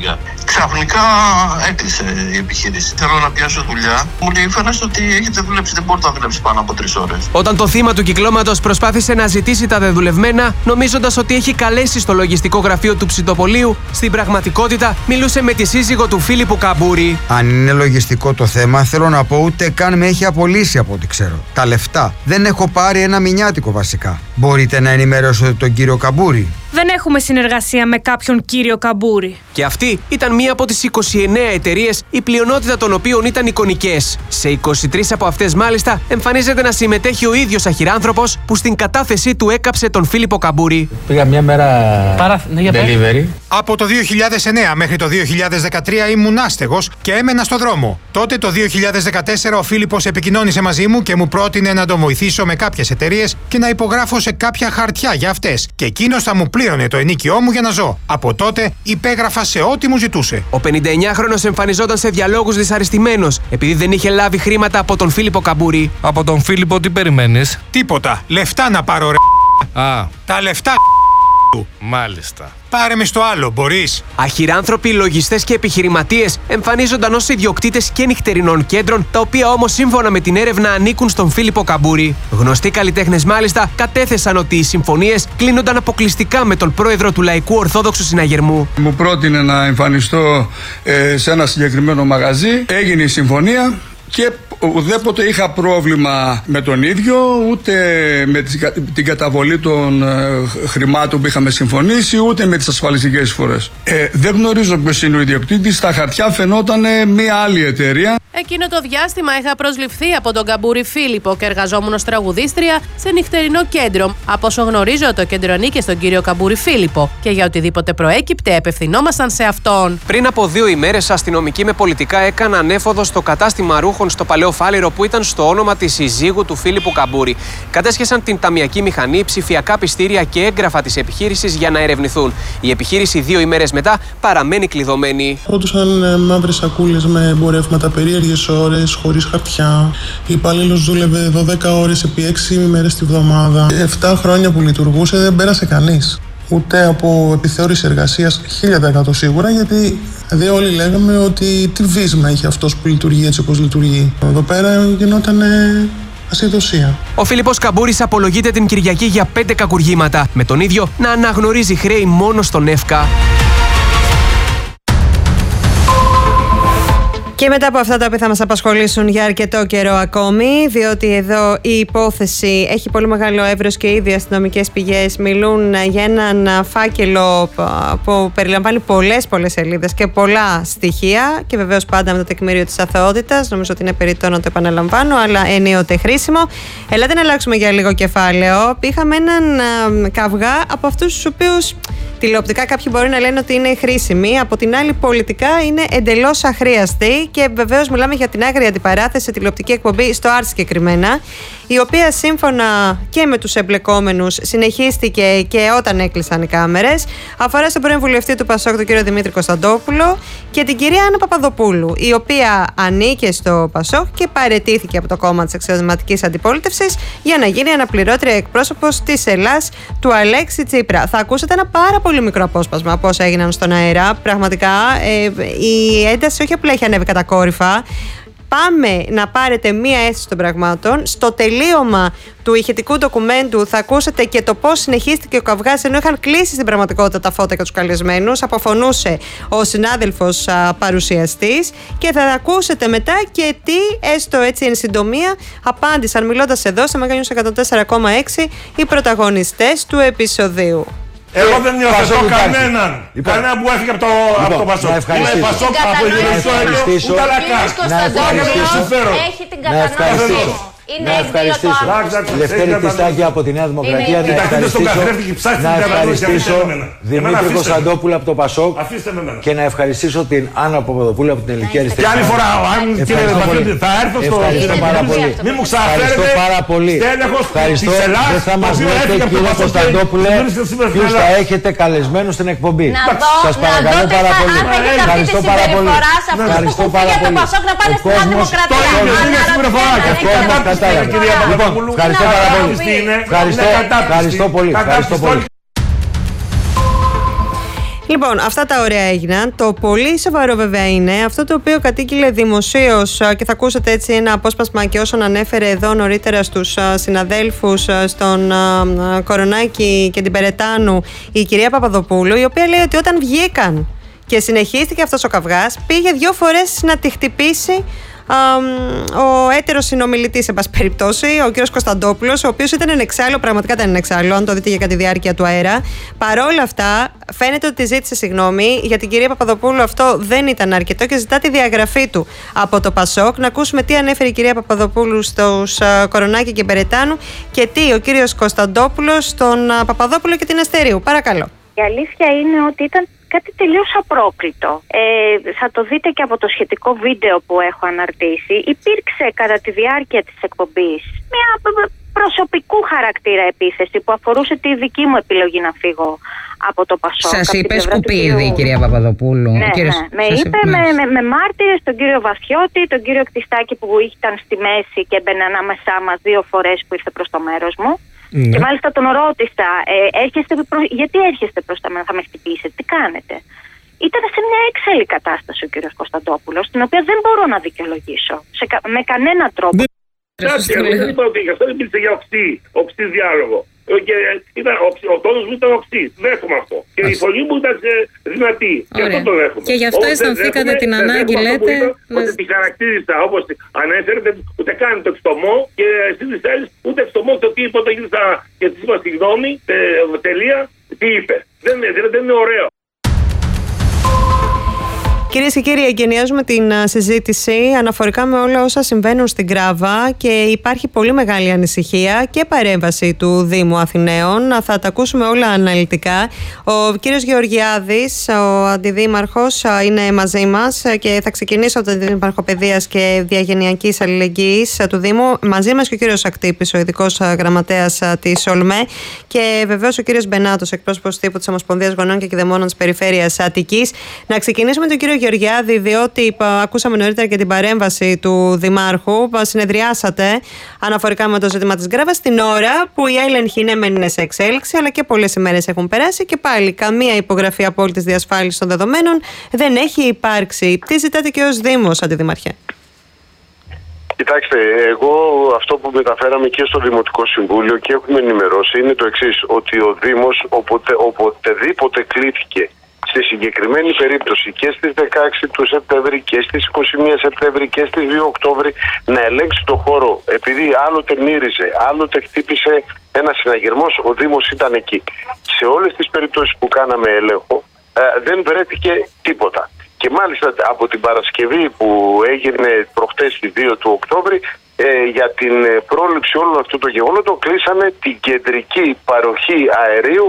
Ξαφνικά έκλεισε η επιχείρηση. Θέλω να πιάσω δουλειά. Μου λέει: φαίνεστε ότι έχετε δουλέψει, δεν μπορείτε να δουλέψει πάνω από 3 ώρες. Όταν το θύμα του κυκλώματος προσπάθησε να ζητήσει τα δεδουλευμένα, νομίζοντας ότι έχει καλέσει στο λογιστικό γραφείο του ψητοπολείου, στην πραγματικότητα μιλούσε με τη σύζυγο του Φίλιππου Καμπούρη. Αν είναι λογιστικό το θέμα, θέλω να πω ούτε καν με έχει απολύσει από ό,τι ξέρω. Τα λεφτά. Δεν έχω πάρει ένα μηνιάτικο βασικά. Μπορείτε να ενημερώσετε τον κύριο Καμπούρη? Δεν έχουμε συνεργασία με κάποιον κύριο Καμπούρη. Και αυτή ήταν μία από τις 29 εταιρείες, η πλειονότητα των οποίων ήταν εικονικές. Σε 23 από αυτές μάλιστα εμφανίζεται να συμμετέχει ο ίδιος αχυράνθρωπος που στην κατάθεσή του έκαψε τον Φίλιππο Καμπούρη. Πήγα μια μέρα delivery. Από το 2009 μέχρι το 2013 ήμουν άστεγος και έμενα στο δρόμο. Τότε το 2014 ο Φίλιππος επικοινώνησε μαζί μου και μου πρότεινε να τον βοηθήσω με κάποιες εταιρείες και να υπογράφω σε κάποια χαρτιά για αυτές. Και εκείνος θα μου πλήρωνε το ενοίκιό μου για να ζω. Από τότε υπέγραφα σε ό,τι μου ζητούσε. Ο 59χρονος εμφανιζόταν σε διαλόγους δυσαρεστημένος επειδή δεν είχε λάβει χρήματα από τον Φίλιππο Καμπούρη. Από τον Φίλιππο τι περιμένεις? Τίποτα. Λεφτά να πάρω ρε. Τα λεφτά του. Μάλιστα. Πάρε με στο άλλο, μπορείς. Αχυράνθρωποι, λογιστές και επιχειρηματίες εμφανίζονταν ως ιδιοκτήτες και νυχτερινών κέντρων, τα οποία όμως σύμφωνα με την έρευνα ανήκουν στον Φίλιππο Καμπούρη. Γνωστοί καλλιτέχνες μάλιστα κατέθεσαν ότι οι συμφωνίες κλείνονταν αποκλειστικά με τον πρόεδρο του Λαϊκού Ορθόδοξου Συναγερμού. Μου πρότεινε να εμφανιστώ σε ένα συγκεκριμένο μαγαζί, έγινε η συμφωνία. Και ουδέποτε είχα πρόβλημα με τον ίδιο, ούτε με την καταβολή των χρημάτων που είχαμε συμφωνήσει, ούτε με τις ασφαλιστικές εισφορές. Δεν γνωρίζω ποιος είναι ο ιδιοκτήτης. Στα χαρτιά φαινόταν μια άλλη εταιρεία. Εκείνο το διάστημα είχα προσληφθεί από τον Καμπούρη Φίλιππο και εργαζόμουν ως τραγουδίστρια σε νυχτερινό κέντρο. Από όσο γνωρίζω, το κέντρο ανήκε στον κύριο Καμπούρη Φίλιππο και για οτιδήποτε προέκυπτε απευθυνόμασταν σε αυτόν. Πριν από 2 ημέρες, αστυνομικοί με πολιτικά έκαναν έφοδο στο κατάστημα ρούχων στο Παλαιό Φάληρο που ήταν στο όνομα της συζύγου του Φίλιππου Καμπούρη. Κατέσχεσαν την ταμιακή μηχανή, ψηφιακά πιστήρια και έγγραφα της επιχείρησης για να ερευνηθούν. Η επιχείρηση 2 ημέρες μετά παραμένει κλειδωμένη. Ρώτουσαν μαύρες σακούλες με εμπορεύματα περίεργες ώρες, χωρίς χαρτιά. Η υπαλλήλος δούλευε 12 ώρες επί 6 ημέρες τη βδομάδα. 7 χρόνια που λειτουργούσε δεν πέρασε κανείς. Ούτε από επιθεώρηση εργασίας 1000% σίγουρα, γιατί όλοι λέγαμε ότι τι βίσμα είχε αυτός που λειτουργεί έτσι όπως λειτουργεί. Εδώ πέρα γινόταν ασυδοσία. Ο Φίλιππος Καμπούρης απολογείται την Κυριακή για 5 κακουργήματα, με τον ίδιο να αναγνωρίζει χρέη μόνο στον ΕΦΚΑ. Και μετά από αυτά τα οποία θα μας απασχολήσουν για αρκετό καιρό ακόμη, διότι εδώ η υπόθεση έχει πολύ μεγάλο εύρος και ήδη οι αστυνομικές πηγές μιλούν για έναν φάκελο που περιλαμβάνει πολλές σελίδες και πολλά στοιχεία και βεβαίως πάντα με το τεκμήριο της αθωότητας. Νομίζω ότι είναι περιττό να το επαναλαμβάνω, αλλά ενίοτε χρήσιμο. Ελάτε να αλλάξουμε για λίγο κεφάλαιο. Είχαμε έναν καυγά από αυτούς τους οποίους τηλεοπτικά κάποιοι μπορεί να λένε ότι είναι χρήσιμοι, από την άλλη πολιτικά είναι εντελώς αχρίαστη και βεβαίως μιλάμε για την άγρια αντιπαράθεση σε τηλεοπτική εκπομπή στο Art συγκεκριμένα, η οποία σύμφωνα και με τους εμπλεκόμενους συνεχίστηκε και όταν έκλεισαν οι κάμερες. Αφορά στον πρώην βουλευτή του ΠΑΣΟΚ, τον κύριο Δημήτρη Κωνσταντόπουλο, και την κυρία Άννα Παπαδοπούλου, η οποία ανήκε στο ΠΑΣΟΚ και παραιτήθηκε από το κόμμα της αξιωματικής αντιπολίτευσης για να γίνει αναπληρώτρια εκπρόσωπος της Ελλάς του Αλέξη Τσίπρα. Θα ακούσετε ένα πάρα πολύ μικρό απόσπασμα από όσα έγιναν στον αέρα. Πραγματικά η ένταση όχι απλά έχει ανέβει κατακόρυφα. Πάμε να πάρετε μία αίσθηση των πραγμάτων. Στο τελείωμα του ηχητικού ντοκουμέντου θα ακούσετε και το πώς συνεχίστηκε ο καυγάς, ενώ είχαν κλείσει στην πραγματικότητα τα φώτα και τους καλεσμένους. Αποφωνούσε ο συνάδελφος παρουσιαστής και θα ακούσετε μετά και τι, έστω έτσι εν συντομία, απάντησαν μιλώντας εδώ σε Μέγα News 104,6 οι πρωταγωνιστές του επεισοδίου. Εγώ δεν νιώθω κανέναν. Κανένα που έφυγε από το Πασόκ. Είναι Πασόκ από ιδεολογικό έργο, ούτε αλακά. Έχει την κατανόηση. Να ευχαριστήσω Λευτέρη Πιστάκη από τη Νέα Δημοκρατία, να ευχαριστήσω Δημήτρη Κωνσταντόπουλο από το ΠΑΣΟΚ και να ευχαριστήσω την Άννα Παπαδοπούλου από την Ελληνική Αριστερά. Και άλλη φορά, αν κύριε Παπαδοπούλου, θα έρθω στο πολύ. Μην μου ξαναφέρετε στέλεχος της Ελλάς. Δεν θα μας λέτε κύριε Κωνσταντόπουλε ποιους θα έχετε καλεσμένους στην εκπομπή. Σας παρακαλώ πάρα πολύ. Ευχαριστώ πάρα πολύ. Ευχαριστώ πάρα πολύ. Λοιπόν, ευχαριστώ πάρα πολύ. Ευχαριστώ πολύ. Λοιπόν, αυτά τα ωραία έγιναν. Το πολύ σοβαρό βέβαια είναι αυτό το οποίο κατήγγειλε δημοσίως, και θα ακούσετε έτσι ένα απόσπασμα και όσον ανέφερε εδώ νωρίτερα στους συναδέλφους, στον Κορονάκη και την Περετάνου, η κυρία Παπαδοπούλου, η οποία λέει ότι όταν βγήκαν και συνεχίστηκε αυτός ο καυγάς, πήγε 2 φορές να τη χτυπήσει ο έτερος συνομιλητής, εν πάση περιπτώσει, ο κύριος Κωνσταντόπουλος, ο οποίος ήταν ενεξάλληλο, πραγματικά ήταν ενεξάλληλο, αν το δείτε για κατά τη διάρκεια του αέρα. Παρόλα αυτά, φαίνεται ότι ζήτησε συγγνώμη. Για την κυρία Παπαδοπούλου αυτό δεν ήταν αρκετό και ζητά τη διαγραφή του από το Πασόκ. Να ακούσουμε τι ανέφερε η κυρία Παπαδοπούλου στους Κορονάκη και Μπερετάνου και τι ο κύριος Κωνσταντόπουλος στον Παπαδόπουλο και την Αστερίου. Παρακαλώ. Η αλήθεια είναι ότι ήταν κάτι τελείως απρόκριτο. Θα το δείτε και από το σχετικό βίντεο που έχω αναρτήσει. Υπήρξε κατά τη διάρκεια της εκπομπής μια προσωπικού χαρακτήρα επίθεση που αφορούσε τη δική μου επιλογή να φύγω από το Πασόκ. Σας είπε σκουπίδι, κυρία Παπαδοπούλου. Ναι, με είπε με μάρτυρες, τον κύριο Βαθιώτη, τον κύριο Κτιστάκη που ήταν στη μέση και έμπαινε ανάμεσά μας 2 φορές που ήρθε προς το μέρος μου. Ναι. Και μάλιστα τον ρώτησα, γιατί έρχεστε προς τα μένα, θα με χτυπήσετε, τι κάνετε. Ήταν σε μια έξαλλη κατάσταση ο κύριος Κωνσταντόπουλος, την οποία δεν μπορώ να δικαιολογήσω με κανένα τρόπο. Δεν είπα ότι αυτό δεν μίλησε για οξύ διάλογο. Ο τόνος μου ήταν οξύ. Δέχομαι αυτό. Και η φωνή μου ήταν δυνατή. Και αυτό το δέχομαι. Και γι' αυτό αισθανθήκατε την ανάγκη, λέτε. Ότι τη χαρακτήρισα όπως ανέφερε, ούτε καν το εξτομό και εσύ τη θέλει ούτε εξτομό το τι είπε όταν γύρισα και τη είπα συγγνώμη, τελεία, τι είπε. Δεν είναι ωραίο. Κυρίες και κύριοι, εγκαινιάζουμε την συζήτηση αναφορικά με όλα όσα συμβαίνουν στην Κράβα και υπάρχει πολύ μεγάλη ανησυχία και παρέμβαση του Δήμου Αθηναίων. Θα τα ακούσουμε όλα αναλυτικά. Ο κύριος Γεωργιάδης, ο αντιδήμαρχος, είναι μαζί μας και θα ξεκινήσω από τον Δήμαρχο Παιδείας και Διαγενειακής Αλληλεγγύης του Δήμου. Μαζί μας και ο κύριος Ακτύπης, ο ειδικός γραμματέας της ΟΛΜΕ, και βεβαίως ο κύριος Μπενάτος, εκπρόσωπος τύπου της Ομοσπονδίας Γονέων και Κηδεμόνων της Περιφέρειας Αττικής. Να ξεκινήσουμε με τον κύριο Γεωργιάδη, διότι ακούσαμε νωρίτερα και την παρέμβαση του Δημάρχου. Συνεδριάσατε αναφορικά με το ζήτημα της Γκράβας την ώρα που οι έλεγχοι είναι σε εξέλιξη, αλλά και πολλές ημέρες έχουν περάσει και πάλι καμία υπογραφή απόλυτης διασφάλισης των δεδομένων δεν έχει υπάρξει. Τι ζητάτε και ως Δήμος, Αντιδημαρχέ? Κοιτάξτε, εγώ αυτό που μεταφέραμε και στο Δημοτικό Συμβούλιο και έχουμε ενημερώσει είναι το εξής, ότι ο Δήμος οποτεδήποτε κλήθηκε στη συγκεκριμένη περίπτωση και στις 16 του Σεπτέμβρη και στις 21 Σεπτέμβρη και στις 2 Οκτώβρη να ελέγξει το χώρο, επειδή άλλοτε μύριζε, άλλοτε χτύπησε ένα συναγερμός, ο Δήμος ήταν εκεί. Σε όλες τις περιπτώσεις που κάναμε έλεγχο δεν βρέθηκε τίποτα. Και μάλιστα από την Παρασκευή που έγινε προχτές τη 2 του Οκτώβρη, για την πρόληψη όλων αυτού των γεγονότων κλείσαμε την κεντρική παροχή αερίου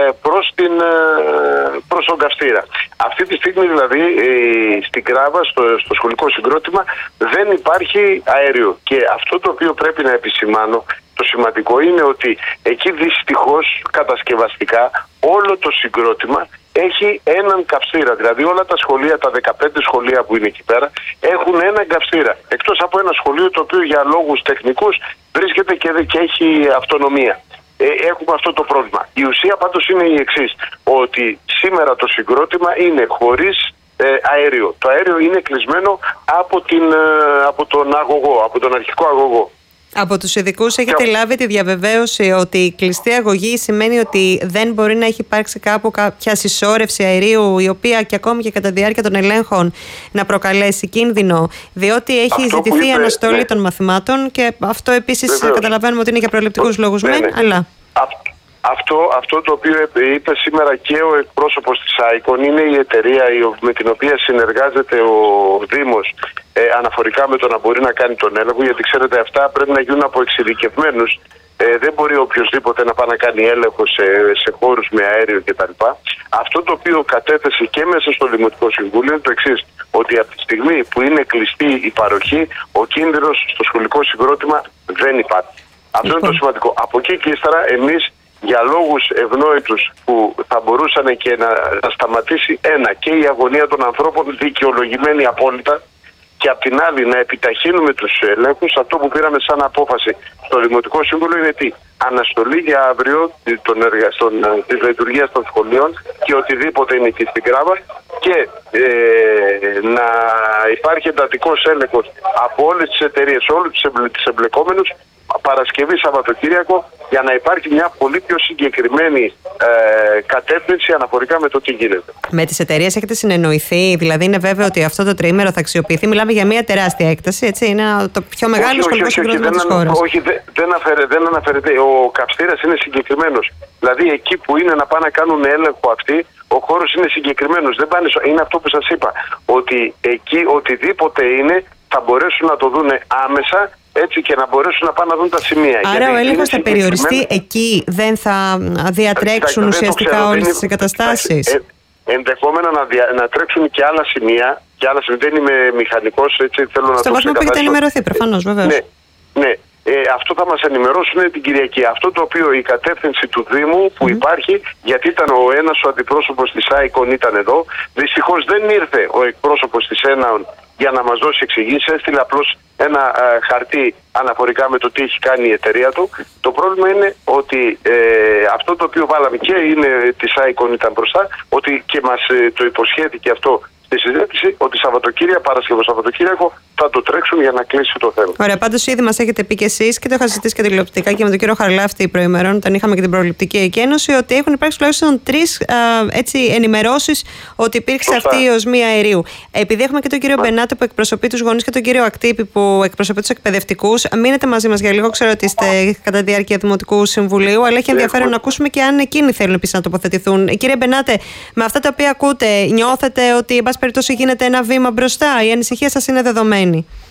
προς τον Καυστήρα. Αυτή τη στιγμή δηλαδή στην Κράβα, στο σχολικό συγκρότημα δεν υπάρχει αέριο. Και αυτό το οποίο πρέπει να επισημάνω, το σημαντικό είναι ότι εκεί δυστυχώς κατασκευαστικά όλο το συγκρότημα έχει έναν καυστήρα. Δηλαδή όλα τα σχολεία, τα 15 σχολεία που είναι εκεί πέρα, έχουν έναν καυστήρα. Εκτός από ένα σχολείο το οποίο για λόγους τεχνικούς βρίσκεται και έχει αυτονομία. Έχουμε αυτό το πρόβλημα. Η ουσία πάντως είναι η εξής, ότι σήμερα το συγκρότημα είναι χωρίς αέριο. Το αέριο είναι κλεισμένο από τον αγωγό, από τον αρχικό αγωγό. Από τους ειδικούς έχετε λάβει τη διαβεβαίωση ότι η κλειστή αγωγή σημαίνει ότι δεν μπορεί να έχει υπάρξει κάπου κάποια συσσόρευση αερίου, η οποία και ακόμη και κατά τη διάρκεια των ελέγχων να προκαλέσει κίνδυνο, διότι έχει ζητηθεί η αναστολή των μαθημάτων και αυτό επίσης καταλαβαίνουμε ότι είναι για προληπτικούς λόγους αλλά... Αυτό το οποίο είπε σήμερα και ο εκπρόσωπος της ΆΙΚΟΝ είναι η εταιρεία με την οποία συνεργάζεται ο Δήμος αναφορικά με το να μπορεί να κάνει τον έλεγχο, γιατί ξέρετε αυτά πρέπει να γίνουν από εξειδικευμένους. Δεν μπορεί οποιοδήποτε να πάει να κάνει έλεγχο σε χώρους με αέριο κτλ. Αυτό το οποίο κατέθεσε και μέσα στο Δημοτικό Συμβούλιο είναι το εξής, ότι από τη στιγμή που είναι κλειστή η παροχή, ο κίνδυνος στο σχολικό συγκρότημα δεν υπάρχει. Αυτό είναι το σημαντικό. Από εκεί και ύστερα εμείς για λόγους ευνόητους που θα μπορούσαν και να σταματήσει και η αγωνία των ανθρώπων δικαιολογημένη απόλυτα και απ' την άλλη να επιταχύνουμε τους ελέγχους, αυτό που πήραμε σαν απόφαση στο Δημοτικό Σύμβουλο είναι τι? Αναστολή για αύριο της λειτουργίας των σχολείων και οτιδήποτε είναι εκεί στην Κράβα και να υπάρχει εντατικός έλεγχος από όλες τις εταιρείες, όλους τους εμπλεκόμενους Παρασκευή, Σαββατοκύριακο, για να υπάρχει μια πολύ πιο συγκεκριμένη κατεύθυνση αναφορικά με το τι γίνεται. Με τις εταιρείες έχετε συνεννοηθεί, δηλαδή είναι βέβαιο ότι αυτό το τριήμερο θα αξιοποιηθεί? Μιλάμε για μια τεράστια έκταση, έτσι, είναι το πιο μεγάλο σχολικό συγκρότημα της χώρας. Όχι, δεν αναφέρεται. Ο καυστήρας είναι συγκεκριμένος. Δηλαδή εκεί που είναι να πάνε να κάνουν έλεγχο αυτοί, ο χώρος είναι συγκεκριμένος. Δεν πάνε, είναι αυτό που σας είπα, ότι εκεί οτιδήποτε είναι θα μπορέσουν να το δουν άμεσα, έτσι, και να μπορέσουν να πάνε να δουν τα σημεία. Άρα ο έλεγχος θα περιοριστεί εκεί, δεν θα διατρέξουν ουσιαστικά όλες τις εγκαταστάσεις? Ενδεχόμενα να τρέξουν και άλλα σημεία. Δεν είμαι μηχανικός, έτσι, θέλω να το ξεκαθαρίσω. Στο βαθμό που έχετε ενημερωθεί, προφανώς, βεβαίως. Ναι. Αυτό θα μας ενημερώσουν την Κυριακή. Αυτό το οποίο η κατεύθυνση του Δήμου που υπάρχει, γιατί ήταν ο αντιπρόσωπος της ΆΙΚΟΝ ήταν εδώ, δυστυχώς δεν ήρθε ο εκπρόσωπος της ΕΝΑΟΝ για να μας δώσει εξηγήσεις, έστειλε απλώς ένα χαρτί αναφορικά με το τι έχει κάνει η εταιρεία του. Το πρόβλημα είναι ότι αυτό το οποίο βάλαμε και είναι της ΆΙΚΟΝ ήταν μπροστά, ότι και μας το υποσχέθηκε αυτό στη συζήτηση, ότι Σαββατοκύριακο θα το τρέξουν για να κλείσει το θέμα. Ωραία, πάντως ήδη μας έχετε πει και εσείς, και το είχα συζητήσει και τηλεοπτικά και με τον κύριο Χαρλάφτη προημερών, όταν είχαμε και την προληπτική εκένωση, ότι έχουν υπάρξει τουλάχιστον 3 ενημερώσεις ότι υπήρξε αυτή η οσμία αερίου. Επειδή έχουμε και τον κύριο Μπενάτο που εκπροσωπεί τους γονείς και τον κύριο Ακτύπη που εκπροσωπεί τους εκπαιδευτικούς, μείνετε μαζί μας για λίγο. Ξέρω ότι είστε κατά τη διάρκεια Δημοτικού Συμβουλίου, αλλά έχει ενδιαφέρον να ακούσουμε και αν εκείνοι θέλουν επίσης να τοποθετηθούν. Κύριε Μπενάτε, με αυτά τα οποία ακούτε, νιώθετε ότι εν πάση περιπτώσει γίνεται ένα βήμα μπροστά? Η ανησυχία σας είναι δεδομένη?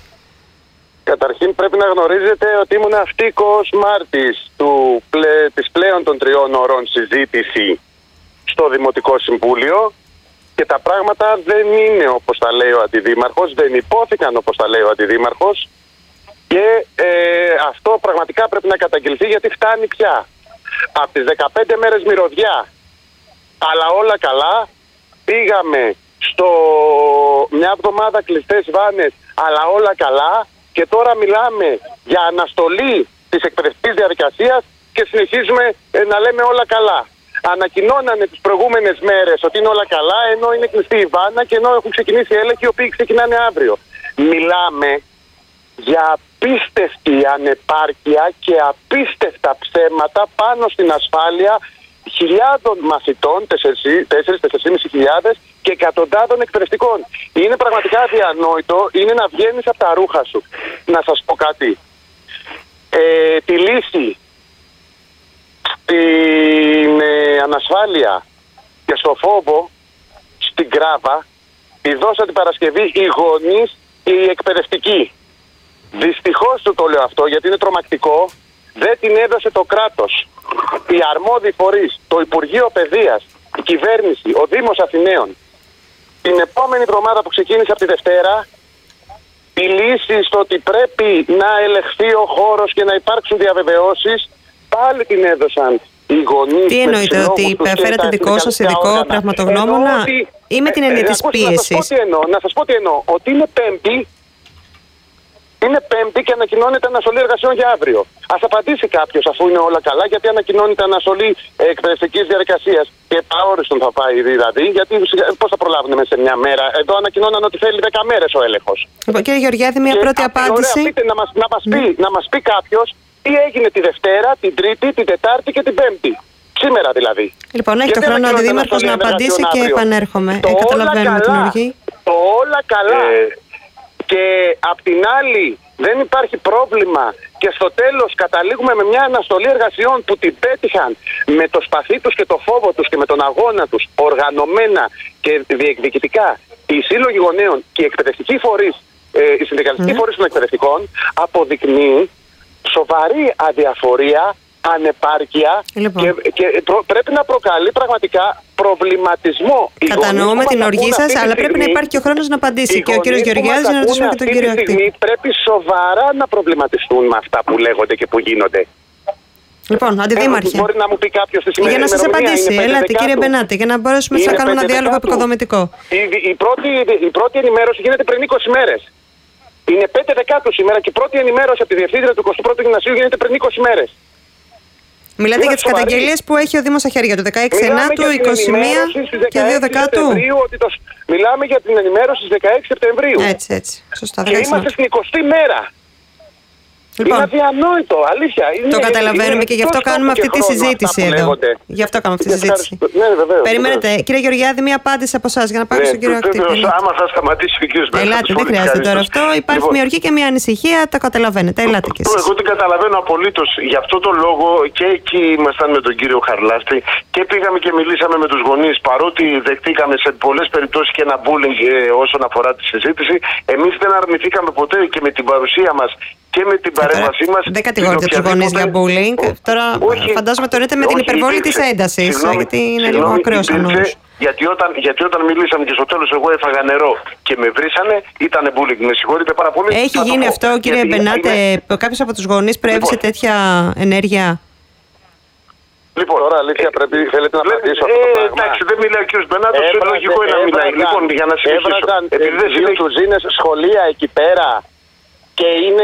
Καταρχήν πρέπει να γνωρίζετε ότι ήμουν αυτοίκος μάρτης της πλέον των 3 ώρων συζήτηση στο Δημοτικό Συμβούλιο και τα πράγματα δεν είναι όπως τα λέει ο Αντιδήμαρχος, δεν υπόθηκαν όπως τα λέει ο Αντιδήμαρχος και αυτό πραγματικά πρέπει να καταγγελθεί, γιατί φτάνει πια. Από τις 15 μέρες μυρωδιά, αλλά όλα καλά, πήγαμε μια εβδομάδα κλειστές βάνες, αλλά όλα καλά, και τώρα μιλάμε για αναστολή της εκπαιδευτικής διαδικασίας και συνεχίζουμε να λέμε όλα καλά. Ανακοινώνανε τις προηγούμενες μέρες ότι είναι όλα καλά, ενώ είναι κλειστή η βάνα και ενώ έχουν ξεκινήσει έλεγχοι οι οποίοι ξεκινάνε αύριο. Μιλάμε για απίστευτη ανεπάρκεια και απίστευτα ψέματα πάνω στην ασφάλεια χιλιάδων μαθητών, 4.500 και εκατοντάδων εκπαιδευτικών. Είναι πραγματικά αδιανόητο, είναι να βγαίνεις από τα ρούχα σου. Να σας πω κάτι. Τη λύση στην ανασφάλεια και στο φόβο στην Κράβα τη δώσαν την Παρασκευή οι γονείς και οι εκπαιδευτικοί. Δυστυχώς το λέω αυτό, γιατί είναι τρομακτικό. Δεν την έδωσε το κράτος. Οι αρμόδιοι φορείς, το Υπουργείο Παιδείας, η κυβέρνηση, ο Δήμος Αθηναίων. Την επόμενη εβδομάδα που ξεκίνησε από τη Δευτέρα, η λύση στο ότι πρέπει να ελεγχθεί ο χώρος και να υπάρξουν διαβεβαιώσεις, πάλι την έδωσαν οι γονείς. Τι εννοείτε, ότι φέρετε δικό σας ειδικό πραγματογνώμονα ή με την έννοια της πίεσης? Να σας πω τι εννοώ. Ότι είναι Πέμπτη και ανακοινώνεται αναστολή εργασιών για αύριο. Ας απαντήσει κάποιος, αφού είναι όλα καλά, γιατί ανακοινώνεται αναστολή εκπαιδευτικής διαδικασίας και επαόριστον θα πάει δηλαδή, γιατί πώς θα προλάβουν μέσα σε μια μέρα? Εδώ ανακοινώναν ότι θέλει 10 μέρες ο έλεγχος. Λοιπόν, κύριε Γεωργιάδη, μια πρώτη απάντηση. Να μας πει κάποιος τι έγινε τη Δευτέρα, την Τρίτη, την Τετάρτη και την Πέμπτη. Σήμερα δηλαδή. Λοιπόν, έχει το χρόνο ο Αντιδήμαρχος να απαντήσει και επανέρχομαι. Καταλαβαίνουμε την οργή. Το όλα καλά. Και απ' την άλλη δεν υπάρχει πρόβλημα και στο τέλος καταλήγουμε με μια αναστολή εργασιών που την πέτυχαν με το σπαθί τους και το φόβο τους και με τον αγώνα τους, οργανωμένα και διεκδικητικά, οι σύλλογοι γονέων και οι εκπαιδευτικοί φορείς, οι συνδικαλιστικοί φορείς των εκπαιδευτικών, αποδεικνύει σοβαρή αδιαφορία, ανεπάρκεια και πρέπει να προκαλεί πραγματικά προβληματισμό. Κατανοούμε την οργή σας, αλλά πρέπει να υπάρχει και ο χρόνος να απαντήσει και ο κύριος Γεωργιάδης, να ρωτήσουμε και τον κύριο Ακτή. Πρέπει σοβαρά να προβληματιστούν με αυτά που λέγονται και που γίνονται. Λοιπόν, Αντιδήμαρχε, μπορεί να μου πει κάποιος τη σημερινή για να σας απαντήσει, έλατε κύριε Μπενάτε, για να μπορέσουμε να κάνουμε ένα διάλογο επικοδομητικό. Η πρώτη ενημέρωση γίνεται πριν 20 μέρες. Είναι 5 Δεκάτου σήμερα και η πρώτη ενημέρωση από τη Διευθύντρια του 21ου Γυμνασίου γίνεται πριν 20 μέρες. Μιλάτε για τις καταγγελίες που έχει ο Δήμος στα χέρια του, 16 Ενάτου, 21 και 2 Δεκάτου. Μιλάμε για την ενημέρωση στις 16 Σεπτεμβρίου. Έτσι. Σωστά, και είμαστε στην 20η μέρα. Λοιπόν, είναι αδιανόητο, αλήθεια. Το καταλαβαίνουμε και γι' αυτό κάνουμε αυτή τη συζήτηση εδώ. Γι' αυτό κάνουμε αυτή τη συζήτηση. Ναι, βεβαίως. Περιμένετε, κύριε Γεωργιάδη, μία απάντηση από εσάς για να πάμε στον κύριο Ακτύπη. Άμα θα σταματήσει ο κύριος Μπένατος. Ελάτε, δεν χρειάζεται τώρα αυτό. Υπάρχει μια οργή και μια ανησυχία, τα καταλαβαίνετε. Ελάτε κι εσείς. Εγώ την καταλαβαίνω απολύτως. Γι' αυτό το λόγο και εκεί ήμασταν με τον κύριο Χαρλάστη και πήγαμε και μιλήσαμε με τους γονείς. Παρότι δεχτήκαμε σε πολλές περιπτώσεις και ένα bullying όσον αφορά τη συζήτηση, εμείς δεν αρνηθήκαμε ποτέ και με την παρουσία μας και με την παρέμβασή μας. Δεν κατηγορείτε τους γονείς για bullying. Τώρα φαντάζομαι το λέτε με την υπερβολή της έντασης. Γιατί είναι λίγο ακραίος ο νόμος. Γιατί όταν μιλήσαμε και στο τέλος εγώ έφαγα νερό και με βρίσανε, ήταν bullying. Με συγχωρείτε πάρα πολύ. Έχει γίνει αυτό, κύριε Μπενάτε, κάποιος από τους γονείς προέβη σε τέτοια ενέργεια? Λοιπόν, τώρα αλήθεια θέλετε να απαντήσω αυτό το πράγμα. Εντάξει, δεν μιλάει ο κ. Μπενάτος, λογικό είναι να μιλάει. Λοιπόν, για να συνεχίσω. Έβραζαν τους ζήνες σχολεία εκεί πέρα και είναι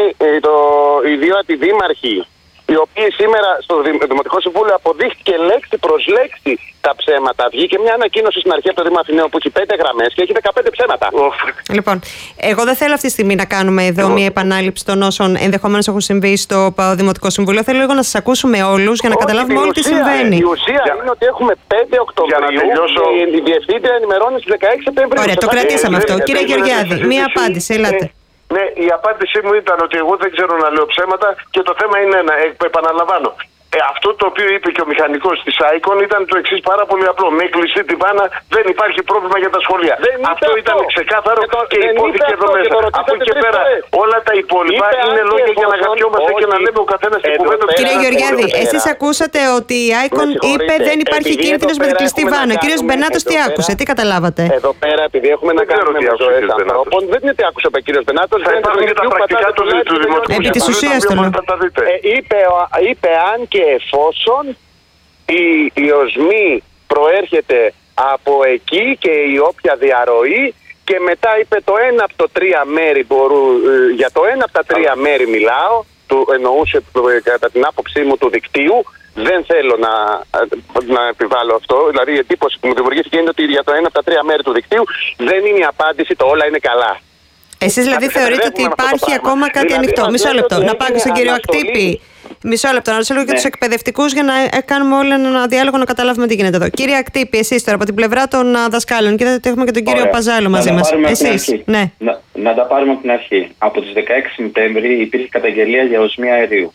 οι δύο αντιδήμαρχοι, οι οποίοι σήμερα στο Δημοτικό Συμβούλιο αποδείχθηκε λέξη προς λέξη τα ψέματα. Βγήκε μια ανακοίνωση στην αρχή από το Δήμο Αθηναίων που έχει 5 γραμμές και έχει 15 ψέματα. Λοιπόν, εγώ δεν θέλω αυτή τη στιγμή να κάνουμε εδώ μια επανάληψη των όσων ενδεχομένως έχουν συμβεί στο Δημοτικό Συμβούλιο. Θέλω λίγο να σας ακούσουμε όλους για να καταλάβουμε όλοι τι συμβαίνει. Η ουσία είναι ότι έχουμε 5 Οκτωβρίου και η Διευθύντρια ενημερώνει στις 16 Σεπτεμβρίου. Ωραία, το κρατήσαμε αυτό. Κύριε Γεωργιάδη, μια απάντηση, ελάτε. Ναι, η απάντησή μου ήταν ότι εγώ δεν ξέρω να λέω ψέματα και το θέμα είναι ένα. Επαναλαμβάνω. Αυτό το οποίο είπε και ο μηχανικός της Άικον ήταν το εξής πάρα πολύ απλό. Με κλειστή τη βάνα δεν υπάρχει πρόβλημα για τα σχολεία. Αυτό ήταν ξεκάθαρο και υπόθηκε εδώ μέσα. Από εκεί και πέρα όλα τα υπόλοιπα είναι λόγια για να γραφιόμαστε και να λέμε ο καθένας την κουβέντα του. Κύριε Γεωργιάδη, εσείς ακούσατε ότι η Άικον είπε δεν υπάρχει κίνδυνος με την κλειστή βάνα. Ο κύριος Μπενάτος τι άκουσε, τι καταλάβατε? Εδώ πέρα, επειδή έχουμε να κάνουμε με ζωές ανθρώπων, δεν είναι τι άκουσε ο κύριος Μπενάτος. Θα υπάρχουν και τα πρακτικά του Δημοτικού Επί της ουσίας το λέω. Είπε αν και εφόσον η οσμή προέρχεται από εκεί και η όποια διαρροή και μετά είπε το ένα από τα 3 μέρη για το ένα από τα 3 μέρη μιλάω, εννοούσε κατά την άποψή μου του δικτύου, δεν θέλω να επιβάλλω αυτό, δηλαδή η εντύπωση που μου δημιουργήθηκε είναι ότι για το ένα από τα 3 μέρη του δικτύου δεν είναι η απάντηση, το όλα είναι καλά. Εσείς δηλαδή θεωρείτε ότι υπάρχει ακόμα κάτι ανοιχτό? Μισό λεπτό, να πάω στον κύριο Ακτύπη. Μισό λεπτό, να ρωτήσω λίγο και τους εκπαιδευτικούς για να κάνουμε όλο ένα διάλογο να καταλάβουμε τι γίνεται εδώ. Κύριε Ακτύπη, εσείς τώρα από την πλευρά των δασκάλων, και ότι έχουμε και τον κύριο Παζάλο μαζί μας. Εσείς, ναι. Να τα πάρουμε από την αρχή. Από τις 16 Σεπτέμβρη υπήρχε καταγγελία για οσμή αερίου.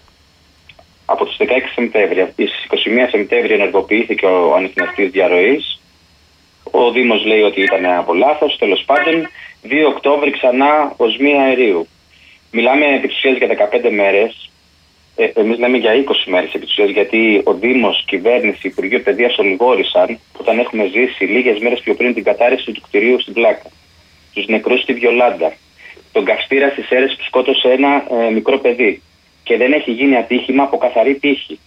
Από τις 16 Σεπτέμβρη. Στις 21 Σεπτέμβρη ενεργοποιήθηκε ο ανιχνευτής διαρροής. Ο Δήμος λέει ότι ήταν από λάθος. Τέλος πάντων, 2 Οκτώβρη ξανά οσμή αερίου. Μιλάμε επί της ουσίας για 15 μέρες. Εμείς λέμε για 20 μέρες επί της ουσίας, γιατί ο Δήμος, κυβέρνηση, Υπουργείο Παιδείας ολιγόρησαν όταν έχουμε ζήσει λίγες μέρες πιο πριν την κατάρρευση του κτηρίου στην Πλάκα. Τους νεκρούς στη Βιολάντα. Τον καυστήρα στις Σέρρες που σκότωσε ένα μικρό παιδί. Και δεν έχει γίνει ατύχημα από καθαρή τύχη.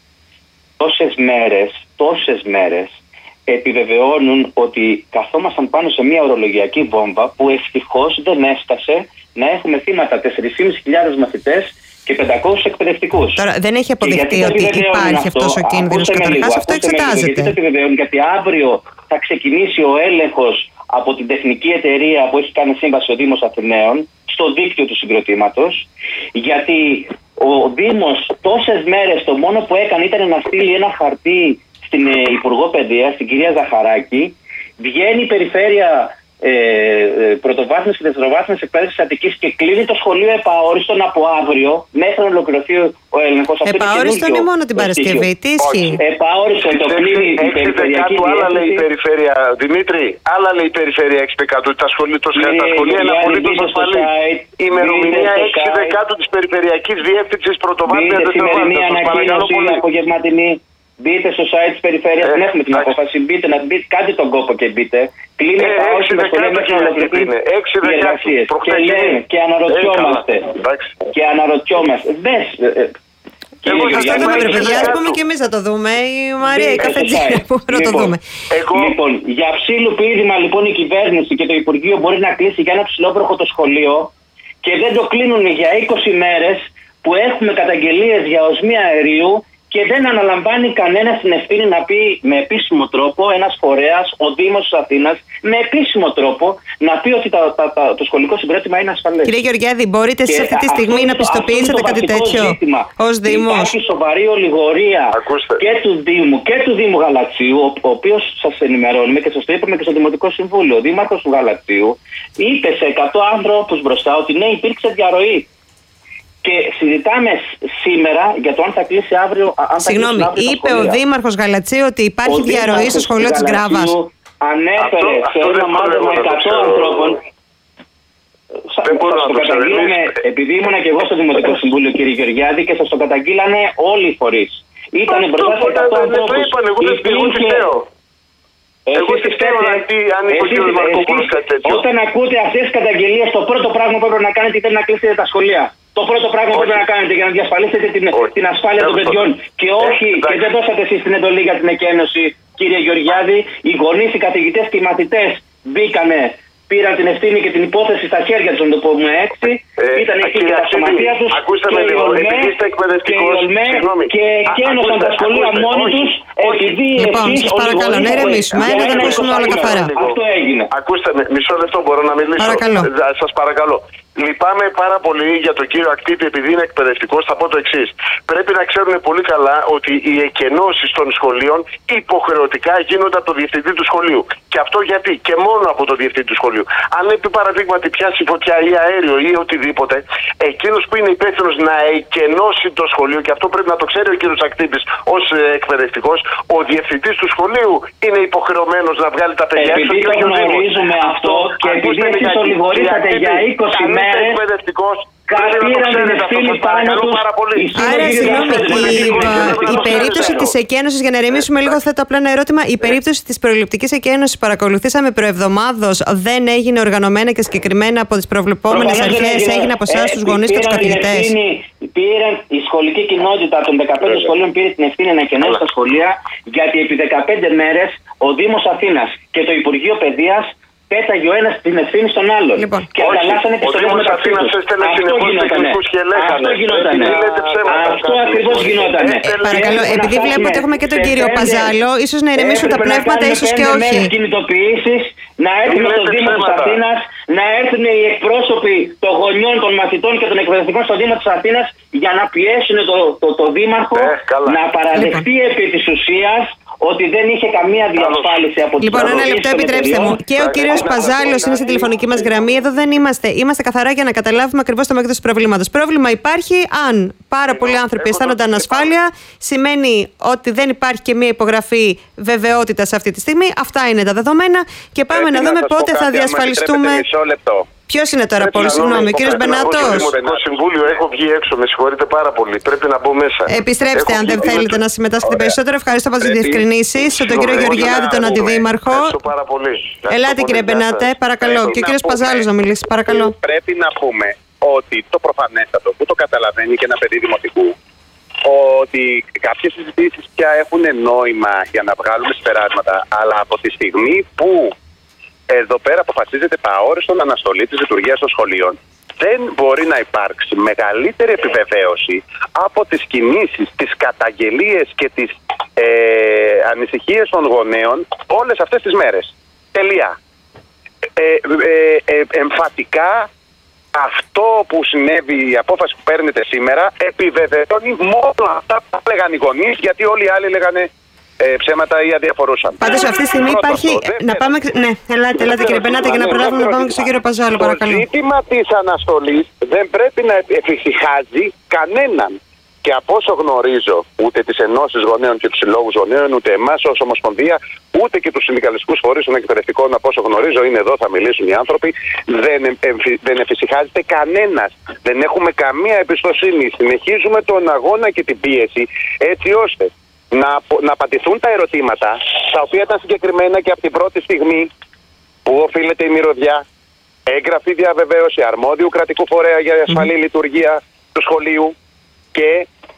Τόσες μέρες επιβεβαιώνουν ότι καθόμασταν πάνω σε μια ορολογιακή βόμβα που ευτυχώς δεν έφτασε να έχουμε θύματα 4.500 μαθητές και 500 εκπαιδευτικούς. Τώρα δεν έχει αποδειχτεί ότι υπάρχει αυτός ο κίνδυνος. Καταρχάς αυτό εξετάζεται. Γιατί το επιβεβαιώνουν? Γιατί αύριο θα ξεκινήσει ο έλεγχος από την τεχνική εταιρεία που έχει κάνει σύμβαση ο Δήμος Αθηναίων στο δίκτυο του συγκροτήματος. Γιατί ο Δήμος τόσες μέρες το μόνο που έκανε ήταν να στείλει ένα χαρτί στην Υπουργό Παιδείας, στην κυρία Ζαχαράκη. Βγαίνει η περιφέρεια πρωτοβάθμιας και δευτεροβάθμιας εκπαίδευσης Αττικής και κλείνει το σχολείο επαόριστον από αύριο μέχρι να ολοκληρωθεί ο έλεγχος. Επαόριστον ή μόνο την Παρασκευή? Τι ισχύει? Επαόριστον το κλείνει η περιφερειακή διεύθυνση. Άλλα λέει η περιφέρεια, Δημήτρη, άλλα λέει η περιφέρεια 6 Δεκάτου. Τα σχολεία είναι απολύτως ασφαλή. Η ημερομηνία 6 Δεκάτου της περιφερειακής διεύθυνσης πρωτοβάθμιας δευτεροβάθμιας. Σας παρακαλώ πολύ. Απογευματινή. Μπείτε στο site της περιφέρειας, δεν έχουμε την απόφαση. Μπείτε, κάντε τον κόπο και μπείτε. Κλείνει όχι τα σχολεία μέχρι να ολοκληρωθεί οι εργασίες. Και αναρωτιόμαστε. Και αναρωτιόμαστε. Εγώ θα το δούμε, παιδιά, ας πούμε και εμείς θα το δούμε. Η Μαρία, η καφετζίνα που θα το δούμε. Λοιπόν, για ψήλου πείδημα λοιπόν η κυβέρνηση και το Υπουργείο μπορεί να κλείσει για ένα ψηλόβροχο το σχολείο και δεν το κλείνουν για 20 μέρες που έχουμε καταγγελίες για οσμία αερίου και δεν αναλαμβάνει κανένα την ευθύνη να πει με επίσημο τρόπο, ένας φορέας, ο Δήμος της Αθήνας, με επίσημο τρόπο να πει ότι το σχολικό συγκρότημα είναι ασφαλές. Κύριε Γεωργιάδη, μπορείτε εσείς αυτή τη στιγμή να πιστοποιήσετε κάτι τέτοιο ως Δήμος? Υπάρχει σοβαρή ολιγορία και του Δήμου και του Δήμου Γαλατσίου, ο οποίος σας ενημερώνουμε και σας το είπαμε και στο Δημοτικό Συμβούλιο. Ο Δήμαρχος του Γαλατσίου είπε σε 100 άνθρωπους μπροστά ότι ναι, υπήρξε διαρροή. Και συζητάμε σήμερα για το αν θα κλείσει αύριο. Συγγνώμη, είπε ο Δήμαρχος Γαλατσίου ότι υπάρχει διαρροή στο σχολείο της Γκράβας. Ανέφερε σε ένα μάθημα 100 ανθρώπων. Δεν μπορώ να το καταγγείλανε, επειδή ήμουνα και εγώ στο Δημοτικό Συμβούλιο, κύριε Γεωργιάδη, και σας το καταγγείλανε όλοι οι φορείς. Ήταν μπροστά σε 100 ανθρώπους. Εγώ πιστεύω αν είπε ο κ. Μαρκόπουλος κάτι τέτοιο. Όταν ακούτε αυτές τις καταγγελίες, το πρώτο πράγμα που πρέπει να κάνετε είναι να κλείσετε τα σχολεία. Το πρώτο πράγμα που πρέπει να κάνετε για να διασφαλίσετε την ασφάλεια των παιδιών. Και όχι, και δεν δώσατε εσείς την εντολή για την εκένωση, κύριε Γεωργιάδη. Οι γονείς, οι καθηγητές και οι μαθητές μπήκανε, πήραν την ευθύνη και την υπόθεση στα χέρια τους, να το πούμε έτσι. Ήταν εκεί και τα σωματεία τους. Ακούστε με λίγο, επειδή είστε εκπαιδευτικός, και εκένωσαν τα σχολεία μόνοι τους, επειδή εσείς σας παρακαλώ, να ηρεμήσουμε, να δεν ακούσουμε όλα καθαρά. Αυτό έγινε. Ακούστε με, μισό λεπτό μπορώ να μιλήσω? Σας παρακαλώ. Λυπάμαι πάρα πολύ για τον κύριο Ακτύπη, επειδή είναι εκπαιδευτικός. Θα πω το εξής. Πρέπει να ξέρουν πολύ καλά ότι οι εκενώσεις των σχολείων υποχρεωτικά γίνονται από το διευθυντή του σχολείου. Και αυτό γιατί? Και μόνο από το διευθυντή του σχολείου. Αν επί παραδείγματι πιάσει φωτιά ή αέριο ή οτιδήποτε, εκείνος που είναι υπεύθυνος να εκενώσει το σχολείο, και αυτό πρέπει να το ξέρει ο κύριος Ακτύπης ως εκπαιδευτικός, ο διευθυντής του σχολείου είναι υποχρεωμένος να βγάλει τα παιδιά έξω. Επειδή το γνωρίζουμε αυτό και επειδή εσείς ολιγορήσατε για 20 μέρες, Άρα, συγγνώμη, η περίπτωση της εκένωσης, για να ηρεμήσουμε λίγο, θέτω απλά ένα ερώτημα. Η περίπτωση της προληπτικής εκένωσης παρακολουθήσαμε προεβδομάδος, δεν έγινε οργανωμένα και συγκεκριμένα από τις προβλεπόμενες αρχές, έγινε από εσάς τους γονείς και τους καθηγητές? Η σχολική κοινότητα των 15 σχολείων πήρε την ευθύνη να εκενώσει τα σχολεία, γιατί επί 15 μέρες ο Δήμος Αθήνας και το Υπουργείο Παιδείας πέταγε ο ένας την ευθύνη στον άλλον. Και ανταλλάσσανε επιστολές μεταξύ τους. Αυτό γινότανε. Αυτό ακριβώς γινότανε. Παρακαλώ, επειδή βλέπω ότι έχουμε και τον κύριο Παζάλο, ίσως να ηρεμήσουν τα πνεύματα, ίσως και όχι. Κινητοποιήσεις, να έρθουν στο Δήμο της Αθήνας, να έρθουν οι εκπρόσωποι των γονιών, των μαθητών και των εκπαιδευτικών στο Δήμο της Αθήνας για να πιέσουν το Δήμαρχο να παραδεχτεί επί της ουσίας ότι δεν είχε καμία διασφάλιση από την Λοιπόν, ένα λεπτό, επιτρέψτε μου. Και ο κύριος Παζάλος είναι στη τηλεφωνική μας γραμμή. Εδώ δεν είμαστε. Είμαστε καθαρά για να καταλάβουμε ακριβώς το μέγεθος του προβλήματος. Πρόβλημα υπάρχει αν πάρα πολλοί άνθρωποι αισθάνονται ανασφάλεια. Σημαίνει ότι δεν υπάρχει και μία υπογραφή βεβαιότητας αυτή τη στιγμή. Αυτά είναι τα δεδομένα. Και πάμε να δούμε πότε θα διασφαλιστούμε. Ποιος είναι τώρα, πολύ συγγνώμη, ο κύριος Μπενάτος? Στο Δημοτικό Συμβούλιο έχω βγει έξω, με συγχωρείτε πάρα πολύ. Πρέπει να μπω μέσα. Επιστρέψτε αν δεν θέλετε να συμμετάσχετε περισσότερο. Ευχαριστώ για τις διευκρινήσεις. Τον κύριο Γεωργιάδη, τον Αντιδήμαρχο. Ευχαριστώ πάρα πολύ. Ελάτε κύριε Μπενάτε, παρακαλώ. Και ο κύριος Παζάλος να μιλήσει, παρακαλώ. Πρέπει να πούμε ότι το προφανέστατο που το καταλαβαίνει και ένα παιδί δημοτικού, ότι κάποιες συζητήσεις πια έχουν νόημα για να βγάλουμε συμπεράσματα, αλλά από τη στιγμή που εδώ πέρα αποφασίζεται παόριστον αναστολή της λειτουργίας των σχολείων, δεν μπορεί να υπάρξει μεγαλύτερη επιβεβαίωση από τις κινήσεις, τις καταγγελίες και τις ανησυχίες των γονέων όλες αυτές τις μέρες. Τελεία. Εμφατικά αυτό που συνέβη, η απόφαση που παίρνετε σήμερα, επιβεβαιώνει μόνο αυτά που έλεγαν οι γονείς, γιατί όλοι οι άλλοι λέγανε ψέματα ή αδιαφορούσαν. Πάντως αυτή τη στιγμή υπάρχει. Να πάμε. Ναι, ελάτε κύριε Μπενάτε, για να προλάβουμε να πάμε και στον κύριο Παζάλο, παρακαλώ. Το ζήτημα της αναστολής δεν πρέπει να εφησυχάζει κανέναν. Και από όσο γνωρίζω, ούτε τις ενώσεις γονέων και τους συλλόγους γονέων, ούτε εμάς ως Ομοσπονδία, ούτε και τους συνδικαλιστικούς φορείς των εκπαιδευτικών, από όσο γνωρίζω, είναι εδώ, θα μιλήσουν οι άνθρωποι, δεν εφησυχάζεται κανένας. Δεν έχουμε καμία εμπιστοσύνη. Συνεχίζουμε τον αγώνα και την πίεση, έτσι ώστε να απαντηθούν τα ερωτήματα, τα οποία ήταν συγκεκριμένα και από την πρώτη στιγμή, που οφείλεται η μυρωδιά, έγγραφη διαβεβαίωση αρμόδιου κρατικού φορέα για ασφαλή λειτουργία του σχολείου και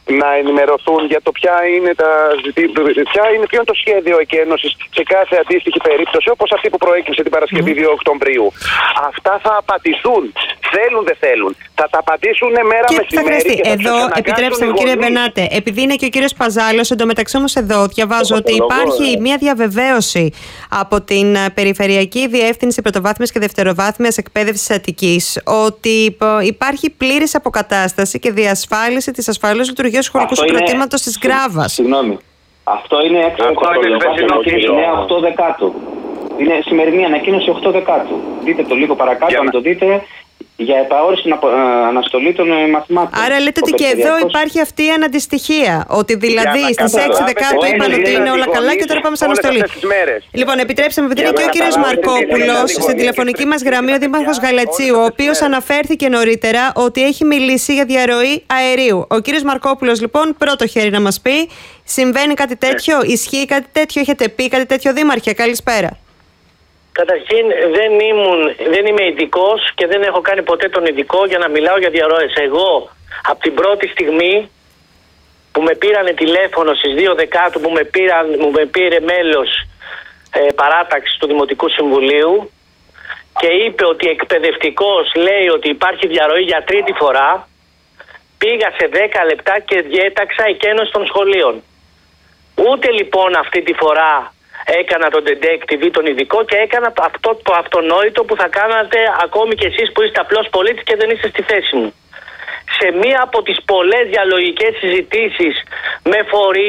να ενημερωθούν για το ποιο είναι το σχέδιο εκένωσης σε κάθε αντίστοιχη περίπτωση, όπως αυτή που προέκυψε την Παρασκευή 2 Οκτωβρίου. Αυτά θα απαντηθούν. Θέλουν, δεν θέλουν. Θα τα απαντήσουν μέρα μεσημέρι. Εδώ, επιτρέψτε μου κύριε Μπενάτε, επειδή είναι και ο κύριος Παζάλος, εντωμεταξύ όμως εδώ διαβάζω ότι υπάρχει μια διαβεβαίωση από την Περιφερειακή Διεύθυνση Πρωτοβάθμιας και Δευτεροβάθμιας Εκπαίδευσης Αττικής ότι υπάρχει πλήρης αποκατάσταση και διασφάλιση της ασφαλούς λειτουργίας του σχολικού συγκροτήματος της Γκράβας. Συγγνώμη. Αυτό είναι έξω από το 8 Δεκάτου. Είναι σημερινή ανακοίνωση 8 Δεκάτου. Δείτε το λίγο παρακάτω, αν το δείτε, για επαόριστον αναστολή των μαθημάτων. Άρα λέτε ότι και εδώ υπάρχει αυτή η αναντιστοιχία. Ότι δηλαδή στις 6 Δεκάτου είπαν ότι είναι όλα καλά και τώρα πάμε σε αναστολή. Λοιπόν, επιτρέψτε μου, επειδή είναι και ο κύριος Μαρκόπουλος στην τηλεφωνική μας γραμμή, ο Δήμαρχος Γαλατσίου, ο οποίος αναφέρθηκε νωρίτερα ότι έχει μιλήσει για διαρροή αερίου. Ο κύριος Μαρκόπουλος, λοιπόν, πρώτο χέρι να μας πει, συμβαίνει κάτι τέτοιο, ισχύει κάτι τέτοιο, έχετε πει κάτι τέτοιο, Δήμαρχε? Καλησπέρα. Καταρχήν δεν είμαι ειδικός και δεν έχω κάνει ποτέ τον ειδικό για να μιλάω για διαρροές. Εγώ από την πρώτη στιγμή που με πήρανε τηλέφωνο στις 2 Δεκάτου που με πήρε μέλος παράταξης του Δημοτικού Συμβουλίου και είπε ότι εκπαιδευτικός λέει ότι υπάρχει διαρροή για τρίτη φορά, πήγα σε 10 λεπτά και διέταξα εκένωση των σχολείων. Ούτε λοιπόν αυτή τη φορά έκανα τον detective ή τον ειδικό και έκανα αυτό το αυτονόητο που θα κάνατε ακόμη και εσείς που είστε απλός πολίτης και δεν είστε στη θέση μου. Σε μία από τις πολλές διαλογικές συζητήσεις με φορείς